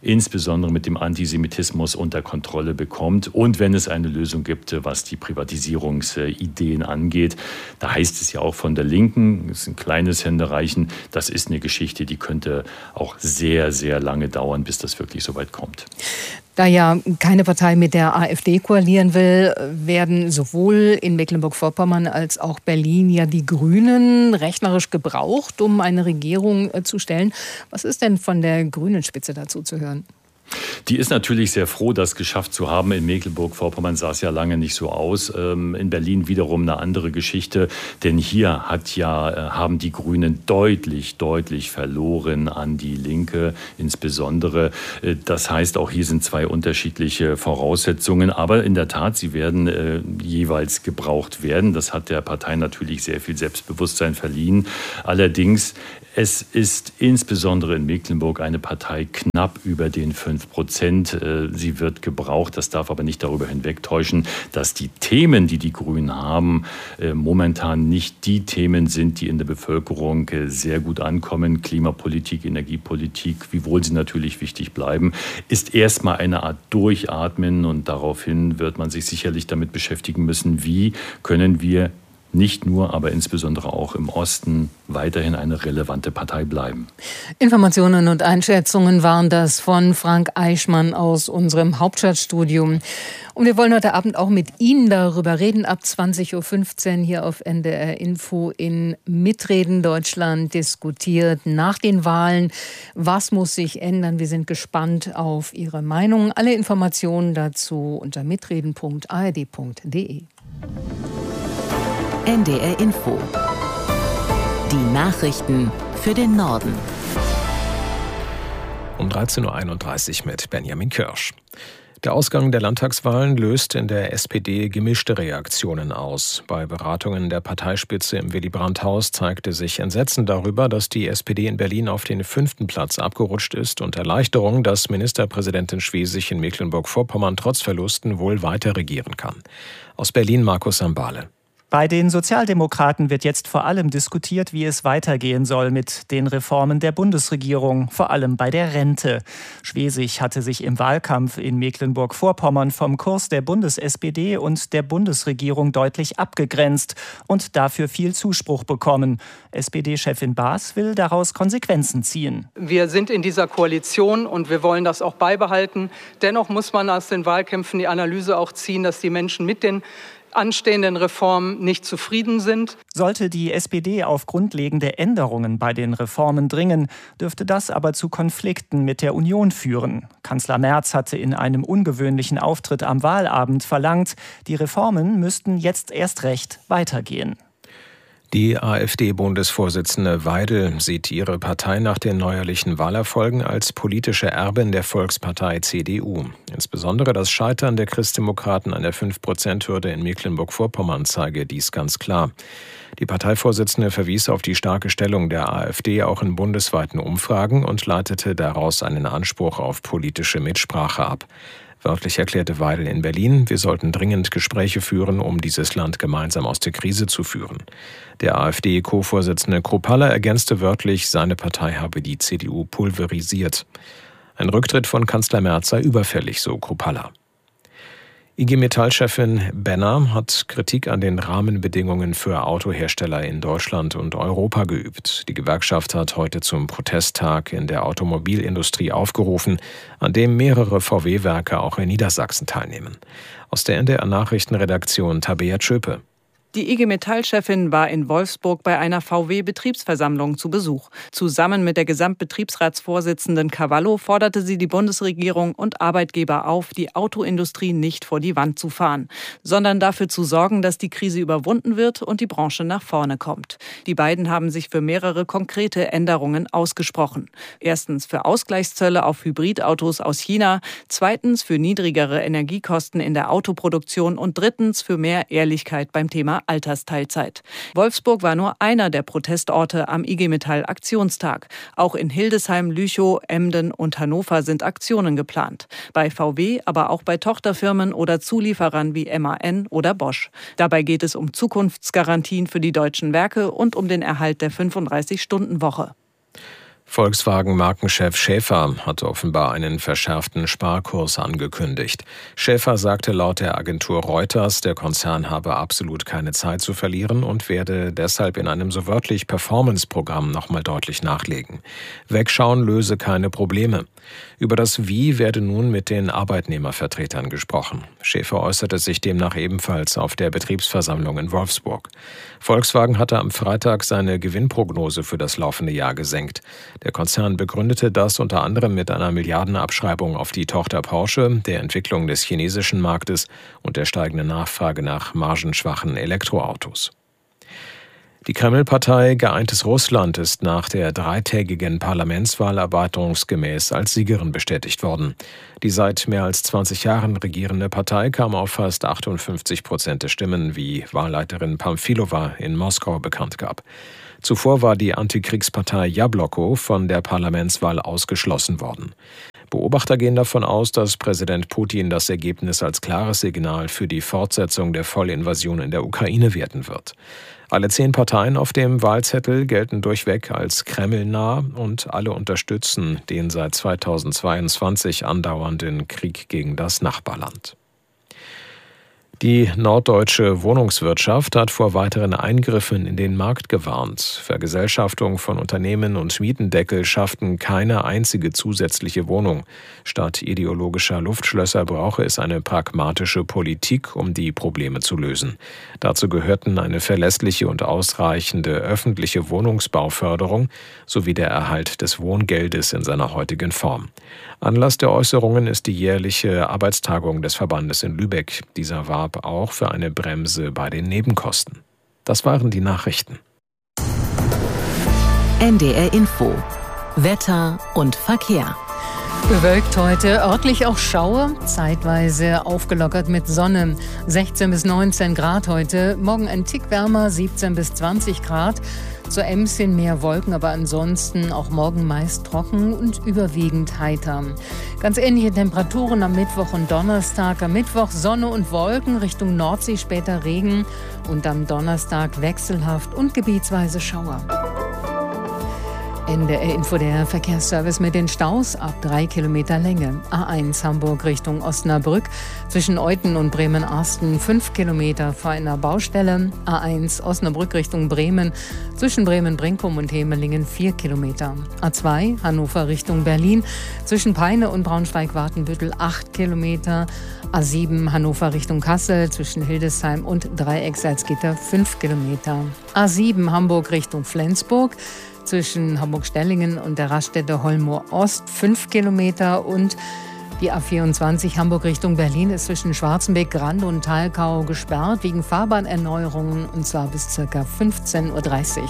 insbesondere mit dem Antisemitismus unter Kontrolle bekommt. Und wenn es eine Lösung gibt, was die Privatisierungsideen angeht, da heißt es ja auch von der Linken, es ist ein kleines Händereichen, das ist eine Geschichte, die könnte auch sehr, sehr lange dauern, bis das wirklich so weit kommt. Da ja keine Partei mit der AfD koalieren will, werden sowohl in Mecklenburg-Vorpommern als auch Berlin ja die Grünen rechnerisch gebraucht, um eine Regierung zu stellen. Was ist denn von der grünen Spitze dazu zu hören? Die ist natürlich sehr froh, das geschafft zu haben. In Mecklenburg-Vorpommern sah es ja lange nicht so aus. In Berlin wiederum eine andere Geschichte. Denn hier haben die Grünen deutlich verloren an die Linke insbesondere. Das heißt, auch hier sind zwei unterschiedliche Voraussetzungen. Aber in der Tat, sie werden jeweils gebraucht werden. Das hat der Partei natürlich sehr viel Selbstbewusstsein verliehen. Allerdings, es ist insbesondere in Mecklenburg eine Partei knapp über den 5%. Sie wird gebraucht. Das darf aber nicht darüber hinwegtäuschen, dass die Themen, die die Grünen haben, momentan nicht die Themen sind, die in der Bevölkerung sehr gut ankommen. Klimapolitik, Energiepolitik, wiewohl sie natürlich wichtig bleiben, ist erstmal eine Art Durchatmen. Und daraufhin wird man sich sicherlich damit beschäftigen müssen, wie können wir nicht nur, aber insbesondere auch im Osten weiterhin eine relevante Partei bleiben. Informationen und Einschätzungen waren das von Frank Eichmann aus unserem Hauptstadtstudio. Und wir wollen heute Abend auch mit Ihnen darüber reden. Ab 20.15 Uhr hier auf NDR Info in Mitreden Deutschland diskutiert nach den Wahlen. Was muss sich ändern? Wir sind gespannt auf Ihre Meinung. Alle Informationen dazu unter mitreden.ard.de. NDR Info. Die Nachrichten für den Norden. Um 13.31 Uhr mit Benjamin Kirsch. Der Ausgang der Landtagswahlen löst in der SPD gemischte Reaktionen aus. Bei Beratungen der Parteispitze im Willy-Brandt-Haus zeigte sich Entsetzen darüber, dass die SPD in Berlin auf den 5. Platz abgerutscht ist und Erleichterung, dass Ministerpräsidentin Schwesig in Mecklenburg-Vorpommern trotz Verlusten wohl weiter regieren kann. Aus Berlin Markus Sambale. Bei den Sozialdemokraten wird jetzt vor allem diskutiert, wie es weitergehen soll mit den Reformen der Bundesregierung, vor allem bei der Rente. Schwesig hatte sich im Wahlkampf in Mecklenburg-Vorpommern vom Kurs der Bundes-SPD und der Bundesregierung deutlich abgegrenzt und dafür viel Zuspruch bekommen. SPD-Chefin Baas will daraus Konsequenzen ziehen. Wir sind in dieser Koalition und wir wollen das auch beibehalten. Dennoch muss man aus den Wahlkämpfen die Analyse auch ziehen, dass die Menschen mit den anstehenden Reformen nicht zufrieden sind. Sollte die SPD auf grundlegende Änderungen bei den Reformen dringen, dürfte das aber zu Konflikten mit der Union führen. Kanzler Merz hatte in einem ungewöhnlichen Auftritt am Wahlabend verlangt, die Reformen müssten jetzt erst recht weitergehen. Die AfD-Bundesvorsitzende Weidel sieht ihre Partei nach den neuerlichen Wahlerfolgen als politische Erbin der Volkspartei CDU. Insbesondere das Scheitern der Christdemokraten an der 5%-Hürde in Mecklenburg-Vorpommern zeige dies ganz klar. Die Parteivorsitzende verwies auf die starke Stellung der AfD auch in bundesweiten Umfragen und leitete daraus einen Anspruch auf politische Mitsprache ab. Wörtlich erklärte Weidel in Berlin, wir sollten dringend Gespräche führen, um dieses Land gemeinsam aus der Krise zu führen. Der AfD-Co-Vorsitzende Kruppalla ergänzte wörtlich, seine Partei habe die CDU pulverisiert. Ein Rücktritt von Kanzler Merz sei überfällig, so Kruppalla. IG Metall-Chefin Benner hat Kritik an den Rahmenbedingungen für Autohersteller in Deutschland und Europa geübt. Die Gewerkschaft hat heute zum Protesttag in der Automobilindustrie aufgerufen, an dem mehrere VW-Werke auch in Niedersachsen teilnehmen. Aus der NDR Nachrichtenredaktion Tabea Tschöpe. Die IG Metall-Chefin war in Wolfsburg bei einer VW-Betriebsversammlung zu Besuch. Zusammen mit der Gesamtbetriebsratsvorsitzenden Cavallo forderte sie die Bundesregierung und Arbeitgeber auf, die Autoindustrie nicht vor die Wand zu fahren, sondern dafür zu sorgen, dass die Krise überwunden wird und die Branche nach vorne kommt. Die beiden haben sich für mehrere konkrete Änderungen ausgesprochen. Erstens für Ausgleichszölle auf Hybridautos aus China, zweitens für niedrigere Energiekosten in der Autoproduktion und drittens für mehr Ehrlichkeit beim Thema Altersteilzeit. Wolfsburg war nur einer der Protestorte am IG Metall Aktionstag. Auch in Hildesheim, Lüchow, Emden und Hannover sind Aktionen geplant. Bei VW, aber auch bei Tochterfirmen oder Zulieferern wie MAN oder Bosch. Dabei geht es um Zukunftsgarantien für die deutschen Werke und um den Erhalt der 35-Stunden-Woche. Volkswagen-Markenchef Schäfer hat offenbar einen verschärften Sparkurs angekündigt. Schäfer sagte laut der Agentur Reuters, der Konzern habe absolut keine Zeit zu verlieren und werde deshalb in einem so wörtlich Performance-Programm nochmal deutlich nachlegen. Wegschauen löse keine Probleme. Über das Wie werde nun mit den Arbeitnehmervertretern gesprochen. Schäfer äußerte sich demnach ebenfalls auf der Betriebsversammlung in Wolfsburg. Volkswagen hatte am Freitag seine Gewinnprognose für das laufende Jahr gesenkt. Der Konzern begründete das unter anderem mit einer Milliardenabschreibung auf die Tochter Porsche, der Entwicklung des chinesischen Marktes und der steigenden Nachfrage nach margenschwachen Elektroautos. Die Kreml-Partei Geeintes Russland ist nach der 3-tägigen Parlamentswahl erwartungsgemäß als Siegerin bestätigt worden. Die seit mehr als 20 Jahren regierende Partei kam auf fast 58% der Stimmen, wie Wahlleiterin Pamfilova in Moskau bekannt gab. Zuvor war die Antikriegspartei Jabloko von der Parlamentswahl ausgeschlossen worden. Beobachter gehen davon aus, dass Präsident Putin das Ergebnis als klares Signal für die Fortsetzung der Vollinvasion in der Ukraine werten wird. Alle 10 Parteien auf dem Wahlzettel gelten durchweg als kremlnah und alle unterstützen den seit 2022 andauernden Krieg gegen das Nachbarland. Die norddeutsche Wohnungswirtschaft hat vor weiteren Eingriffen in den Markt gewarnt. Vergesellschaftung von Unternehmen und Mietendeckel schafften keine einzige zusätzliche Wohnung. Statt ideologischer Luftschlösser brauche es eine pragmatische Politik, um die Probleme zu lösen. Dazu gehörten eine verlässliche und ausreichende öffentliche Wohnungsbauförderung sowie der Erhalt des Wohngeldes in seiner heutigen Form. Anlass der Äußerungen ist die jährliche Arbeitstagung des Verbandes in Lübeck. Dieser warb auch für eine Bremse bei den Nebenkosten. Das waren die Nachrichten. NDR Info. Wetter und Verkehr. Bewölkt heute, örtlich auch Schauer, zeitweise aufgelockert mit Sonne. 16 bis 19 Grad heute, morgen ein Tick wärmer, 17 bis 20 Grad. Zur Ems hin mehr Wolken, aber ansonsten auch morgen meist trocken und überwiegend heiter. Ganz ähnliche Temperaturen am Mittwoch und Donnerstag. Am Mittwoch Sonne und Wolken, Richtung Nordsee später Regen und am Donnerstag wechselhaft und gebietsweise Schauer. NDR Info, der Verkehrsservice mit den Staus ab 3 Kilometer Länge. A1 Hamburg Richtung Osnabrück, zwischen Euthen und Bremen-Arsten 5 Kilometer vor einer Baustelle. A1 Osnabrück Richtung Bremen, zwischen Bremen-Brinkum und Hemelingen 4 Kilometer. A2 Hannover Richtung Berlin, zwischen Peine und Braunschweig-Wartenbüttel 8 Kilometer. A7 Hannover Richtung Kassel, zwischen Hildesheim und Dreieck-Salzgitter 5 Kilometer. A7 Hamburg Richtung Flensburg, zwischen Hamburg-Stellingen und der Raststätte Holmoor Ost 5 Kilometer und die A24 Hamburg Richtung Berlin ist zwischen Schwarzenbeck, Grande und Thalkau gesperrt wegen Fahrbahnerneuerungen und zwar bis ca. 15:30 Uhr.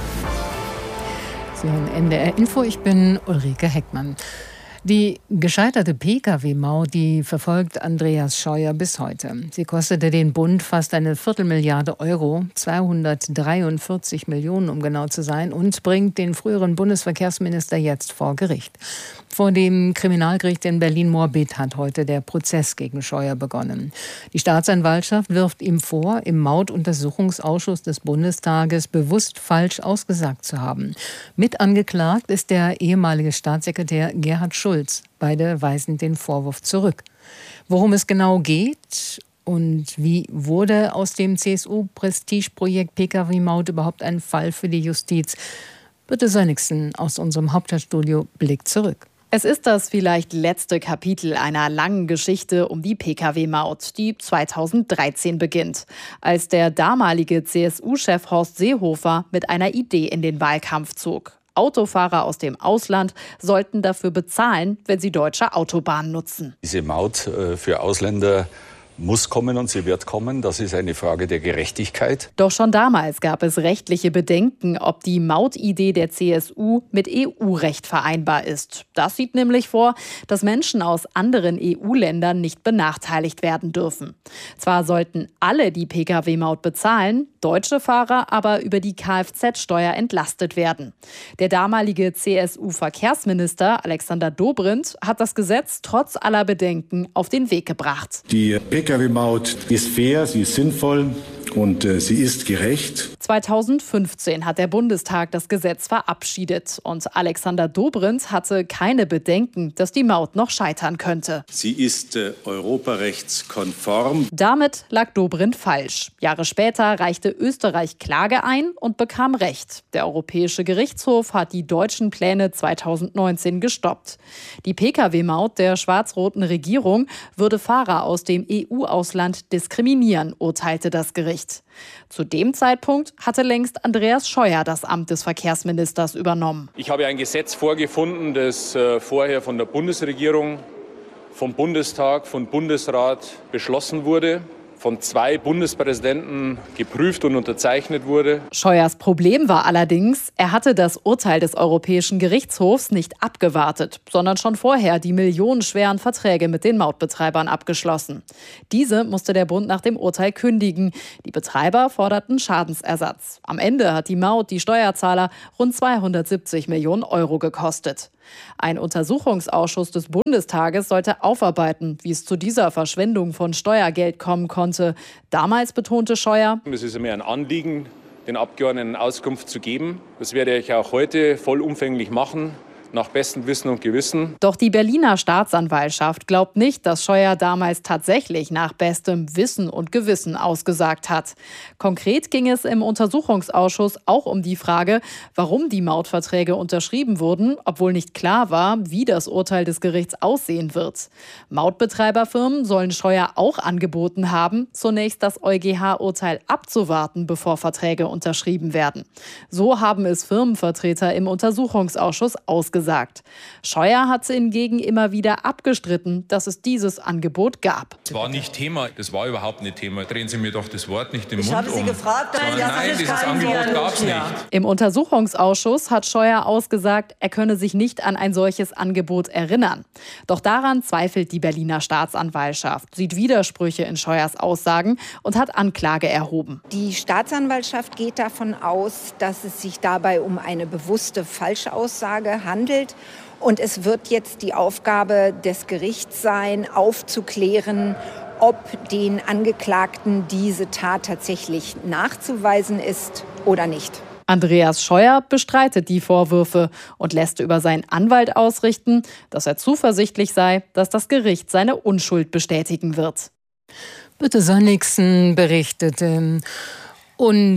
Sie hören NDR Info, ich bin Ulrike Heckmann. Die gescheiterte Pkw-Maut, die verfolgt Andreas Scheuer bis heute. Sie kostete den Bund fast eine Viertelmilliarde Euro, 243 Millionen, um genau zu sein, und bringt den früheren Bundesverkehrsminister jetzt vor Gericht. Vor dem Kriminalgericht in Berlin-Moabit hat heute der Prozess gegen Scheuer begonnen. Die Staatsanwaltschaft wirft ihm vor, im Mautuntersuchungsausschuss des Bundestages bewusst falsch ausgesagt zu haben. Mit angeklagt ist der ehemalige Staatssekretär Gerhard Schulz. Beide weisen den Vorwurf zurück. Worum es genau geht und wie wurde aus dem CSU-Prestigeprojekt Pkw-Maut überhaupt ein Fall für die Justiz? Bitte Sönnigsen aus unserem Hauptstadtstudio blickt zurück. Es ist das vielleicht letzte Kapitel einer langen Geschichte um die Pkw-Maut, die 2013 beginnt, als der damalige CSU-Chef Horst Seehofer mit einer Idee in den Wahlkampf zog. Autofahrer aus dem Ausland sollten dafür bezahlen, wenn sie deutsche Autobahnen nutzen. Diese Maut für Ausländer muss kommen und sie wird kommen. Das ist eine Frage der Gerechtigkeit. Doch schon damals gab es rechtliche Bedenken, ob die Mautidee der CSU mit EU-Recht vereinbar ist. Das sieht nämlich vor, dass Menschen aus anderen EU-Ländern nicht benachteiligt werden dürfen. Zwar sollten alle die Pkw-Maut bezahlen, deutsche Fahrer aber über die Kfz-Steuer entlastet werden. Der damalige CSU-Verkehrsminister Alexander Dobrindt hat das Gesetz trotz aller Bedenken auf den Weg gebracht. Die Pkw-Maut ist fair, sie ist sinnvoll und sie ist gerecht. 2015 hat der Bundestag das Gesetz verabschiedet und Alexander Dobrindt hatte keine Bedenken, dass die Maut noch scheitern könnte. Sie ist europarechtskonform. Damit lag Dobrindt falsch. Jahre später reichte Österreich Klage ein und bekam Recht. Der Europäische Gerichtshof hat die deutschen Pläne 2019 gestoppt. Die Pkw-Maut der schwarz-roten Regierung würde Fahrer aus dem EU-Ausland diskriminieren, urteilte das Gericht. Zu dem Zeitpunkt hatte längst Andreas Scheuer das Amt des Verkehrsministers übernommen. Ich habe ein Gesetz vorgefunden, das vorher von der Bundesregierung, vom Bundestag, vom Bundesrat beschlossen wurde, von 2 Bundespräsidenten geprüft und unterzeichnet wurde. Scheuers Problem war allerdings, er hatte das Urteil des Europäischen Gerichtshofs nicht abgewartet, sondern schon vorher die millionenschweren Verträge mit den Mautbetreibern abgeschlossen. Diese musste der Bund nach dem Urteil kündigen. Die Betreiber forderten Schadensersatz. Am Ende hat die Maut die Steuerzahler rund 270 Millionen Euro gekostet. Ein Untersuchungsausschuss des Bundestages sollte aufarbeiten, wie es zu dieser Verschwendung von Steuergeld kommen konnte. Damals betonte Scheuer: Es ist mir ein Anliegen, den Abgeordneten Auskunft zu geben. Das werde ich auch heute vollumfänglich machen, nach bestem Wissen und Gewissen. Doch die Berliner Staatsanwaltschaft glaubt nicht, dass Scheuer damals tatsächlich nach bestem Wissen und Gewissen ausgesagt hat. Konkret ging es im Untersuchungsausschuss auch um die Frage, warum die Mautverträge unterschrieben wurden, obwohl nicht klar war, wie das Urteil des Gerichts aussehen wird. Mautbetreiberfirmen sollen Scheuer auch angeboten haben, zunächst das EuGH-Urteil abzuwarten, bevor Verträge unterschrieben werden. So haben es Firmenvertreter im Untersuchungsausschuss ausgesagt. Scheuer hat hingegen immer wieder abgestritten, dass es dieses Angebot gab. Das war nicht Thema, das war überhaupt nicht Thema. Drehen Sie mir doch das Wort nicht im Mund um. Ich habe Sie gefragt, nein, dieses Angebot gab es nicht. Im Untersuchungsausschuss hat Scheuer ausgesagt, er könne sich nicht an ein solches Angebot erinnern. Doch daran zweifelt die Berliner Staatsanwaltschaft, sieht Widersprüche in Scheuers Aussagen und hat Anklage erhoben. Die Staatsanwaltschaft geht davon aus, dass es sich dabei um eine bewusste Falschaussage handelt. Und es wird jetzt die Aufgabe des Gerichts sein, aufzuklären, ob den Angeklagten diese Tat tatsächlich nachzuweisen ist oder nicht. Andreas Scheuer bestreitet die Vorwürfe und lässt über seinen Anwalt ausrichten, dass er zuversichtlich sei, dass das Gericht seine Unschuld bestätigen wird. Birte Sönnigsen berichtete. Und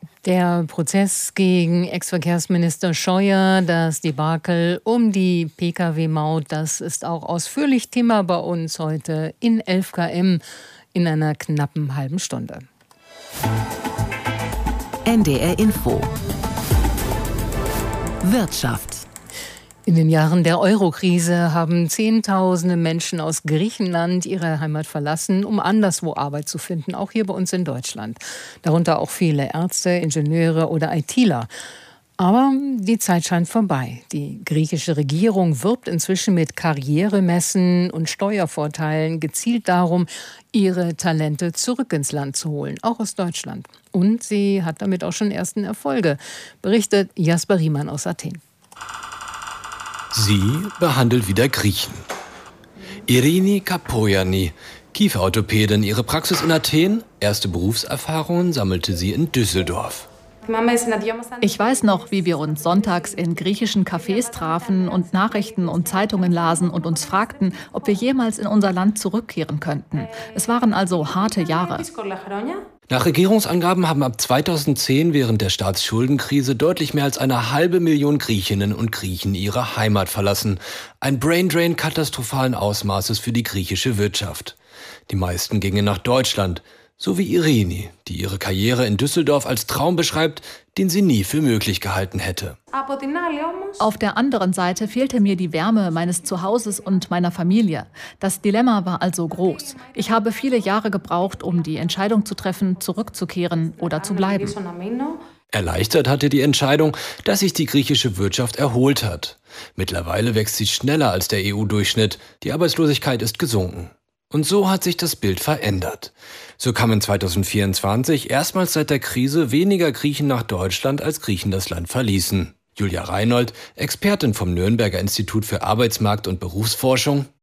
der Prozess gegen Ex-Verkehrsminister Scheuer, das Debakel um die Pkw-Maut, das ist auch ausführlich Thema bei uns heute in 11 km in einer knappen halben Stunde. NDR Info. Wirtschaft. In den Jahren der Euro-Krise haben Zehntausende Menschen aus Griechenland ihre Heimat verlassen, um anderswo Arbeit zu finden, auch hier bei uns in Deutschland. Darunter auch viele Ärzte, Ingenieure oder ITler. Aber die Zeit scheint vorbei. Die griechische Regierung wirbt inzwischen mit Karrieremessen und Steuervorteilen gezielt darum, ihre Talente zurück ins Land zu holen, auch aus Deutschland. Und sie hat damit auch schon ersten Erfolge, berichtet Jasper Riemann aus Athen. Sie behandelt wieder Griechen. Irini Kapoyani, Kieferorthopädin, ihre Praxis in Athen, erste Berufserfahrungen sammelte sie in Düsseldorf. Ich weiß noch, wie wir uns sonntags in griechischen Cafés trafen und Nachrichten und Zeitungen lasen und uns fragten, ob wir jemals in unser Land zurückkehren könnten. Es waren also harte Jahre. Nach Regierungsangaben haben ab 2010 während der Staatsschuldenkrise deutlich mehr als 500.000 Griechinnen und Griechen ihre Heimat verlassen. Ein Braindrain katastrophalen Ausmaßes für die griechische Wirtschaft. Die meisten gingen nach Deutschland. So wie Irini, die ihre Karriere in Düsseldorf als Traum beschreibt, den sie nie für möglich gehalten hätte. Auf der anderen Seite fehlte mir die Wärme meines Zuhauses und meiner Familie. Das Dilemma war also groß. Ich habe viele Jahre gebraucht, um die Entscheidung zu treffen, zurückzukehren oder zu bleiben. Erleichtert hatte die Entscheidung, dass sich die griechische Wirtschaft erholt hat. Mittlerweile wächst sie schneller als der EU-Durchschnitt. Die Arbeitslosigkeit ist gesunken. Und so hat sich das Bild verändert. So kamen 2024 erstmals seit der Krise weniger Griechen nach Deutschland, als Griechen das Land verließen. Julia Reinhold, Expertin vom Nürnberger Institut für Arbeitsmarkt- und Berufsforschung.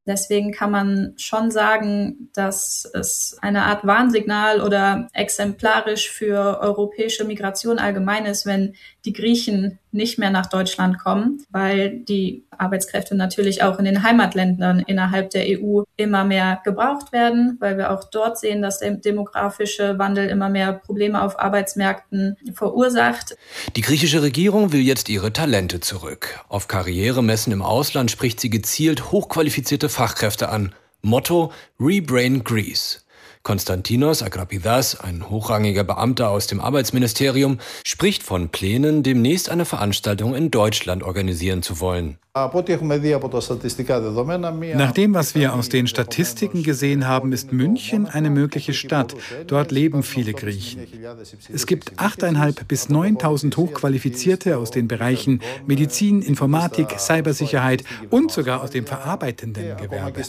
Deswegen kann man schon sagen, dass es eine Art Warnsignal oder exemplarisch für europäische Migration allgemein ist, wenn die Griechen nicht mehr nach Deutschland kommen, weil die Arbeitskräfte natürlich auch in den Heimatländern innerhalb der EU immer mehr gebraucht werden, weil wir auch dort sehen, dass der demografische Wandel immer mehr Probleme auf Arbeitsmärkten verursacht. Die griechische Regierung will jetzt ihre Talente zurück. Auf Karrieremessen im Ausland spricht sie gezielt hochqualifizierte Fachkräfte an. Motto: Rebrain Greece. Konstantinos Agrapidis, ein hochrangiger Beamter aus dem Arbeitsministerium, spricht von Plänen, demnächst eine Veranstaltung in Deutschland organisieren zu wollen. Nach dem, was wir aus den Statistiken gesehen haben, ist München eine mögliche Stadt. Dort leben viele Griechen. Es gibt 8.500 bis 9.000 Hochqualifizierte aus den Bereichen Medizin, Informatik, Cybersicherheit und sogar aus dem verarbeitenden Gewerbe.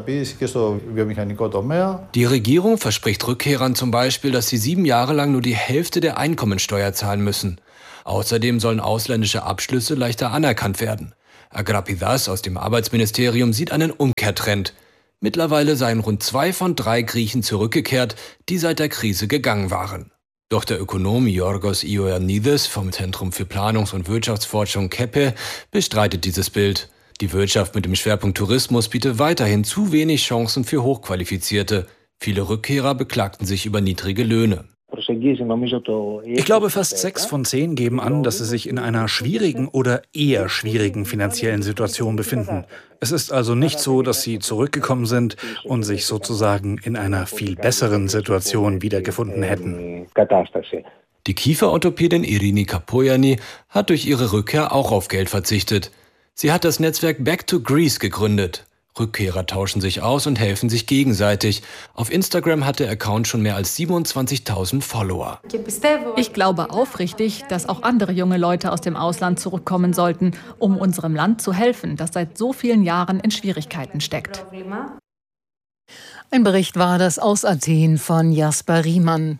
Die Regierung verspricht Rückkehrern zum Beispiel, dass sie 7 Jahre lang nur die Hälfte der Einkommensteuer zahlen müssen. Außerdem sollen ausländische Abschlüsse leichter anerkannt werden. Agrapidis aus dem Arbeitsministerium sieht einen Umkehrtrend. Mittlerweile seien rund 2 von 3 Griechen zurückgekehrt, die seit der Krise gegangen waren. Doch der Ökonom Yorgos Ioannidis vom Zentrum für Planungs- und Wirtschaftsforschung KEPE bestreitet dieses Bild. Die Wirtschaft mit dem Schwerpunkt Tourismus bietet weiterhin zu wenig Chancen für Hochqualifizierte. Viele Rückkehrer beklagten sich über niedrige Löhne. Ich glaube, fast 6 von 10 geben an, dass sie sich in einer schwierigen oder eher schwierigen finanziellen Situation befinden. Es ist also nicht so, dass sie zurückgekommen sind und sich sozusagen in einer viel besseren Situation wiedergefunden hätten. Die Kieferorthopädin Irini Kapoyani hat durch ihre Rückkehr auch auf Geld verzichtet. Sie hat das Netzwerk Back to Greece gegründet. Rückkehrer tauschen sich aus und helfen sich gegenseitig. Auf Instagram hat der Account schon mehr als 27.000 Follower. Ich glaube aufrichtig, dass auch andere junge Leute aus dem Ausland zurückkommen sollten, um unserem Land zu helfen, das seit so vielen Jahren in Schwierigkeiten steckt. Ein Bericht war das aus Athen von Jasper Riemann.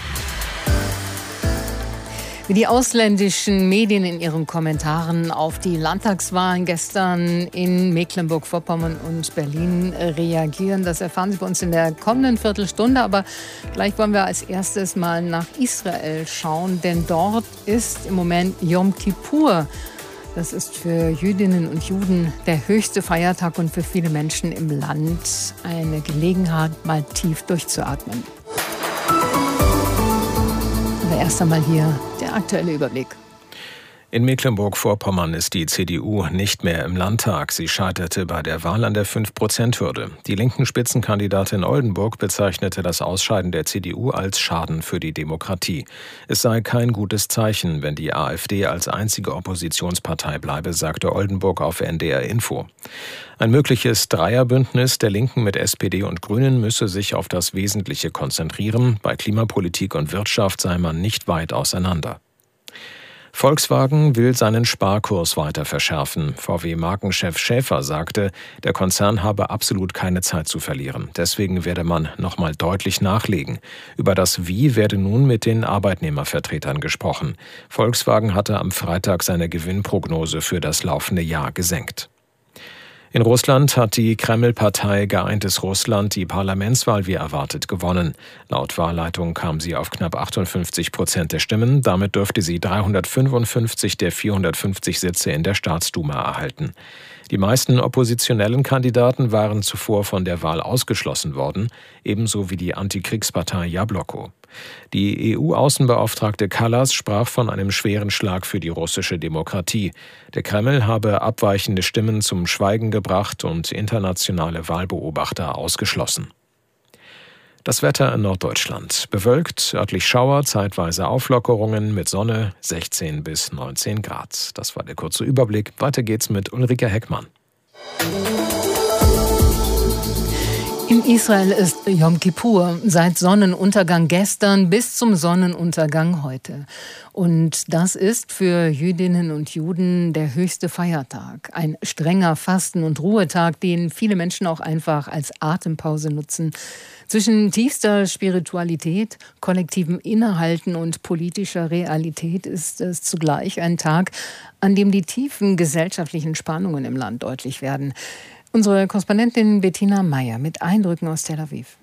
Wie die ausländischen Medien in ihren Kommentaren auf die Landtagswahlen gestern in Mecklenburg-Vorpommern und Berlin reagieren, das erfahren Sie bei uns in der kommenden Viertelstunde. Aber gleich wollen wir als erstes mal nach Israel schauen, denn dort ist im Moment Yom Kippur. Das ist für Jüdinnen und Juden der höchste Feiertag und für viele Menschen im Land eine Gelegenheit, mal tief durchzuatmen. Aber erst einmal hier der aktuelle Überblick. In Mecklenburg-Vorpommern ist die CDU nicht mehr im Landtag. Sie scheiterte bei der Wahl an der 5%-Hürde. Die linken Spitzenkandidatin Oldenburg bezeichnete das Ausscheiden der CDU als Schaden für die Demokratie. Es sei kein gutes Zeichen, wenn die AfD als einzige Oppositionspartei bleibe, sagte Oldenburg auf NDR Info. Ein mögliches Dreierbündnis der Linken mit SPD und Grünen müsse sich auf das Wesentliche konzentrieren. Bei Klimapolitik und Wirtschaft sei man nicht weit auseinander. Volkswagen will seinen Sparkurs weiter verschärfen. VW-Markenchef Schäfer sagte, der Konzern habe absolut keine Zeit zu verlieren. Deswegen werde man nochmal deutlich nachlegen. Über das Wie werde nun mit den Arbeitnehmervertretern gesprochen. Volkswagen hatte am Freitag seine Gewinnprognose für das laufende Jahr gesenkt. In Russland hat die Kreml-Partei Geeintes Russland die Parlamentswahl wie erwartet gewonnen. Laut Wahlleitung kam sie auf knapp 58% der Stimmen. Damit dürfte sie 355 der 450 Sitze in der Staatsduma erhalten. Die meisten oppositionellen Kandidaten waren zuvor von der Wahl ausgeschlossen worden, ebenso wie die Antikriegspartei Jabloko. Die EU-Außenbeauftragte Kallas sprach von einem schweren Schlag für die russische Demokratie. Der Kreml habe abweichende Stimmen zum Schweigen gebracht und internationale Wahlbeobachter ausgeschlossen. Das Wetter in Norddeutschland. Bewölkt, örtlich Schauer, zeitweise Auflockerungen mit Sonne, 16 bis 19 Grad. Das war der kurze Überblick. Weiter geht's mit Ulrike Heckmann. In Israel ist Yom Kippur seit Sonnenuntergang gestern bis zum Sonnenuntergang heute. Und das ist für Jüdinnen und Juden der höchste Feiertag. Ein strenger Fasten- und Ruhetag, den viele Menschen auch einfach als Atempause nutzen. Zwischen tiefster Spiritualität, kollektivem Innehalten und politischer Realität ist es zugleich ein Tag, an dem die tiefen gesellschaftlichen Spannungen im Land deutlich werden. Unsere Korrespondentin Bettina Meyer mit Eindrücken aus Tel Aviv.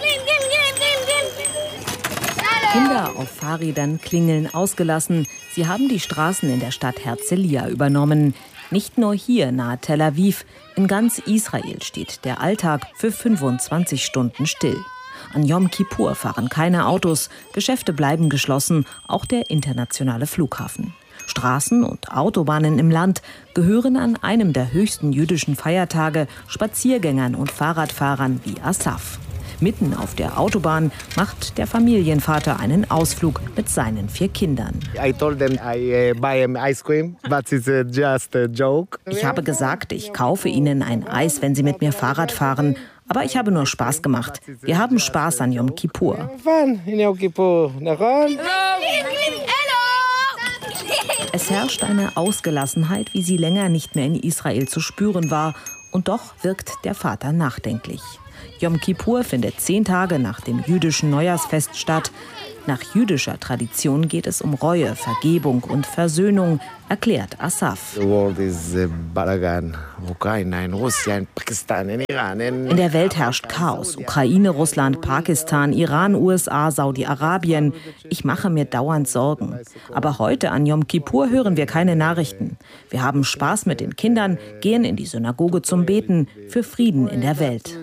Kinder auf Fahrrädern klingeln ausgelassen. Sie haben die Straßen in der Stadt Herzliya übernommen. Nicht nur hier nahe Tel Aviv, in ganz Israel steht der Alltag für 25 Stunden still. An Yom Kippur fahren keine Autos, Geschäfte bleiben geschlossen, auch der internationale Flughafen. Straßen und Autobahnen im Land gehören an einem der höchsten jüdischen Feiertage Spaziergängern und Fahrradfahrern wie Asaf. Mitten auf der Autobahn macht der Familienvater einen Ausflug mit seinen 4 Kindern. Ich habe gesagt, ich kaufe ihnen ein Eis, wenn sie mit mir Fahrrad fahren. Aber ich habe nur Spaß gemacht. Wir haben Spaß an Yom Kippur. Es herrscht eine Ausgelassenheit, wie sie länger nicht mehr in Israel zu spüren war. Und doch wirkt der Vater nachdenklich. Yom Kippur findet 10 Tage nach dem jüdischen Neujahrsfest statt. Nach jüdischer Tradition geht es um Reue, Vergebung und Versöhnung, erklärt Asaf. In der Welt herrscht Chaos. Ukraine, Russland, Pakistan, Iran, USA, Saudi-Arabien. Ich mache mir dauernd Sorgen. Aber heute an Yom Kippur hören wir keine Nachrichten. Wir haben Spaß mit den Kindern, gehen in die Synagoge zum Beten für Frieden in der Welt.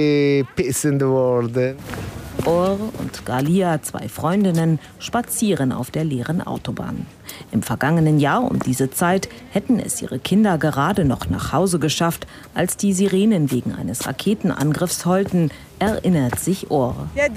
Or und Galia, 2 Freundinnen, spazieren auf der leeren Autobahn. Im vergangenen Jahr um diese Zeit hätten es ihre Kinder gerade noch nach Hause geschafft, als die Sirenen wegen eines Raketenangriffs heulten, erinnert sich Or.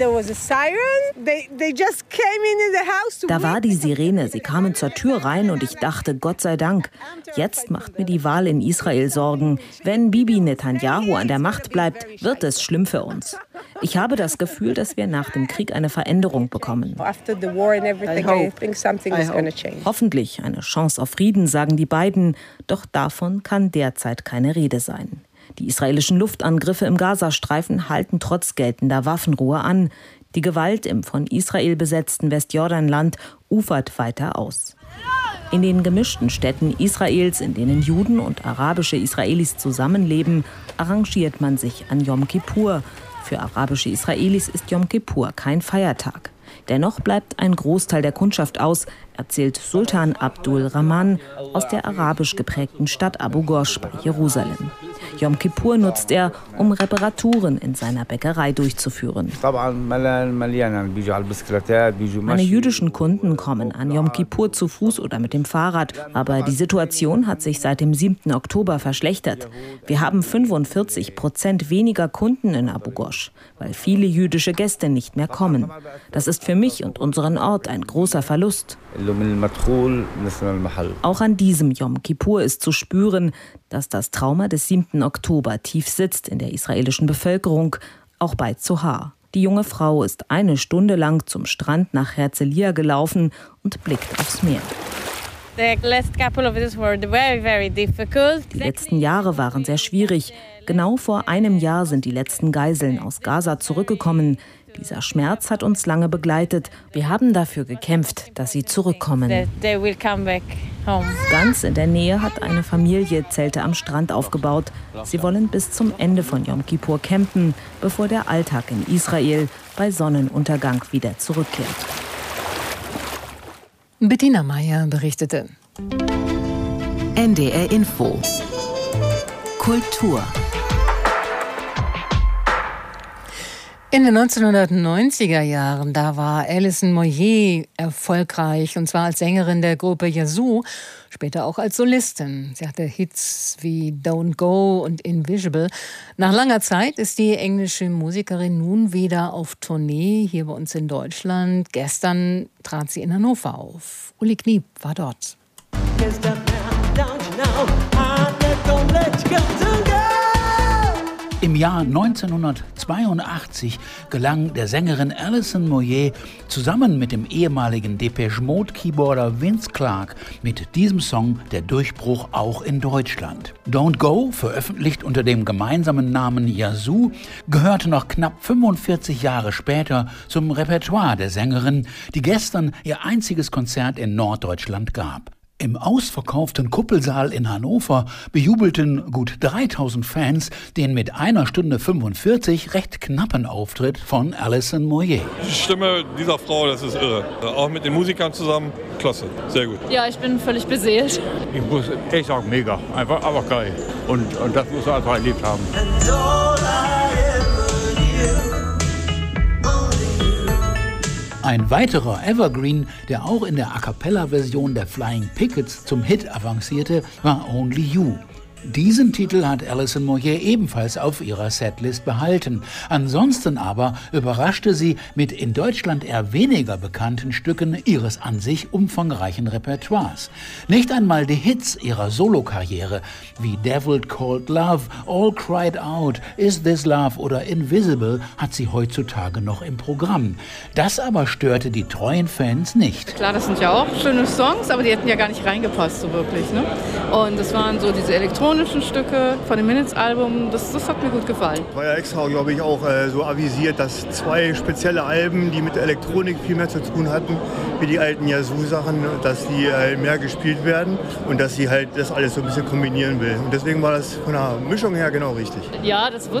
Da war die Sirene, sie kamen zur Tür rein und ich dachte, Gott sei Dank. Jetzt macht mir die Wahl in Israel Sorgen. Wenn Bibi Netanyahu an der Macht bleibt, wird es schlimm für uns. Ich habe das Gefühl, dass wir nach dem Krieg eine Veränderung bekommen. Hoffentlich eine Chance auf Frieden, sagen die beiden. Doch davon kann derzeit keine Rede sein. Die israelischen Luftangriffe im Gazastreifen halten trotz geltender Waffenruhe an. Die Gewalt im von Israel besetzten Westjordanland ufert weiter aus. In den gemischten Städten Israels, in denen Juden und arabische Israelis zusammenleben, arrangiert man sich an Yom Kippur. Für arabische Israelis ist Yom Kippur kein Feiertag. Dennoch bleibt ein Großteil der Kundschaft aus, erzählt Sultan Abdul Rahman aus der arabisch geprägten Stadt Abu Ghosh bei Jerusalem. Yom Kippur nutzt er, um Reparaturen in seiner Bäckerei durchzuführen. Meine jüdischen Kunden kommen an Yom Kippur zu Fuß oder mit dem Fahrrad, aber die Situation hat sich seit dem 7. Oktober verschlechtert. Wir haben 45% weniger Kunden in Abu Ghosh, weil viele jüdische Gäste nicht mehr kommen. Das ist für mich und unseren Ort ein großer Verlust. Auch an diesem Yom Kippur ist zu spüren, dass das Trauma des 7. Oktober tief sitzt in der israelischen Bevölkerung, auch bei Zohar. Die junge Frau ist 1 Stunde lang zum Strand nach Herzliya gelaufen und blickt aufs Meer. Die letzten Jahre waren sehr schwierig. Genau vor einem Jahr sind die letzten Geiseln aus Gaza zurückgekommen. Dieser Schmerz hat uns lange begleitet. Wir haben dafür gekämpft, dass sie zurückkommen. Ganz in der Nähe hat eine Familie Zelte am Strand aufgebaut. Sie wollen bis zum Ende von Yom Kippur campen, bevor der Alltag in Israel bei Sonnenuntergang wieder zurückkehrt. Bettina Meyer berichtete. NDR Info. Kultur. In den 1990er Jahren, da war Alison Moyet erfolgreich, und zwar als Sängerin der Gruppe Yazoo, später auch als Solistin. Sie hatte Hits wie Don't Go und Invisible. Nach langer Zeit ist die englische Musikerin nun wieder auf Tournee hier bei uns in Deutschland. Gestern trat sie in Hannover auf. Uli Kniep war dort. Im Jahr 1982 gelang der Sängerin Alison Moyet zusammen mit dem ehemaligen Depeche Mode-Keyboarder Vince Clarke mit diesem Song der Durchbruch auch in Deutschland. Don't Go, veröffentlicht unter dem gemeinsamen Namen Yazoo, gehörte noch knapp 45 Jahre später zum Repertoire der Sängerin, die gestern ihr einziges Konzert in Norddeutschland gab. Im ausverkauften Kuppelsaal in Hannover bejubelten gut 3000 Fans den mit 1 Stunde 45 recht knappen Auftritt von Alison Moyet. Die Stimme dieser Frau, das ist irre. Auch mit den Musikern zusammen, klasse, sehr gut. Ja, ich bin völlig beseelt. Ich muss echt sagen, mega, einfach geil. Und das muss man einfach erlebt haben. Ein weiterer Evergreen, der auch in der A-Cappella-Version der Flying Pickets zum Hit avancierte, war Only You. Diesen Titel hat Alison Moyet ebenfalls auf ihrer Setlist behalten. Ansonsten aber überraschte sie mit in Deutschland eher weniger bekannten Stücken ihres an sich umfangreichen Repertoires. Nicht einmal die Hits ihrer Solokarriere wie Devil Called Love, All Cried Out, Is This Love oder Invisible hat sie heutzutage noch im Programm. Das aber störte die treuen Fans nicht. Klar, das sind ja auch schöne Songs, aber die hätten ja gar nicht reingepasst so wirklich, ne? Und das waren so diese elektronischen Stücke von dem Minutes-Album, das hat mir gut gefallen. War ja extra, glaube ich, auch so avisiert, dass 2 spezielle Alben, die mit Elektronik viel mehr zu tun hatten, wie die alten Yazoo-Sachen, dass die mehr gespielt werden und dass sie halt das alles so ein bisschen kombinieren will. Und deswegen war das von der Mischung her genau richtig. Ja, das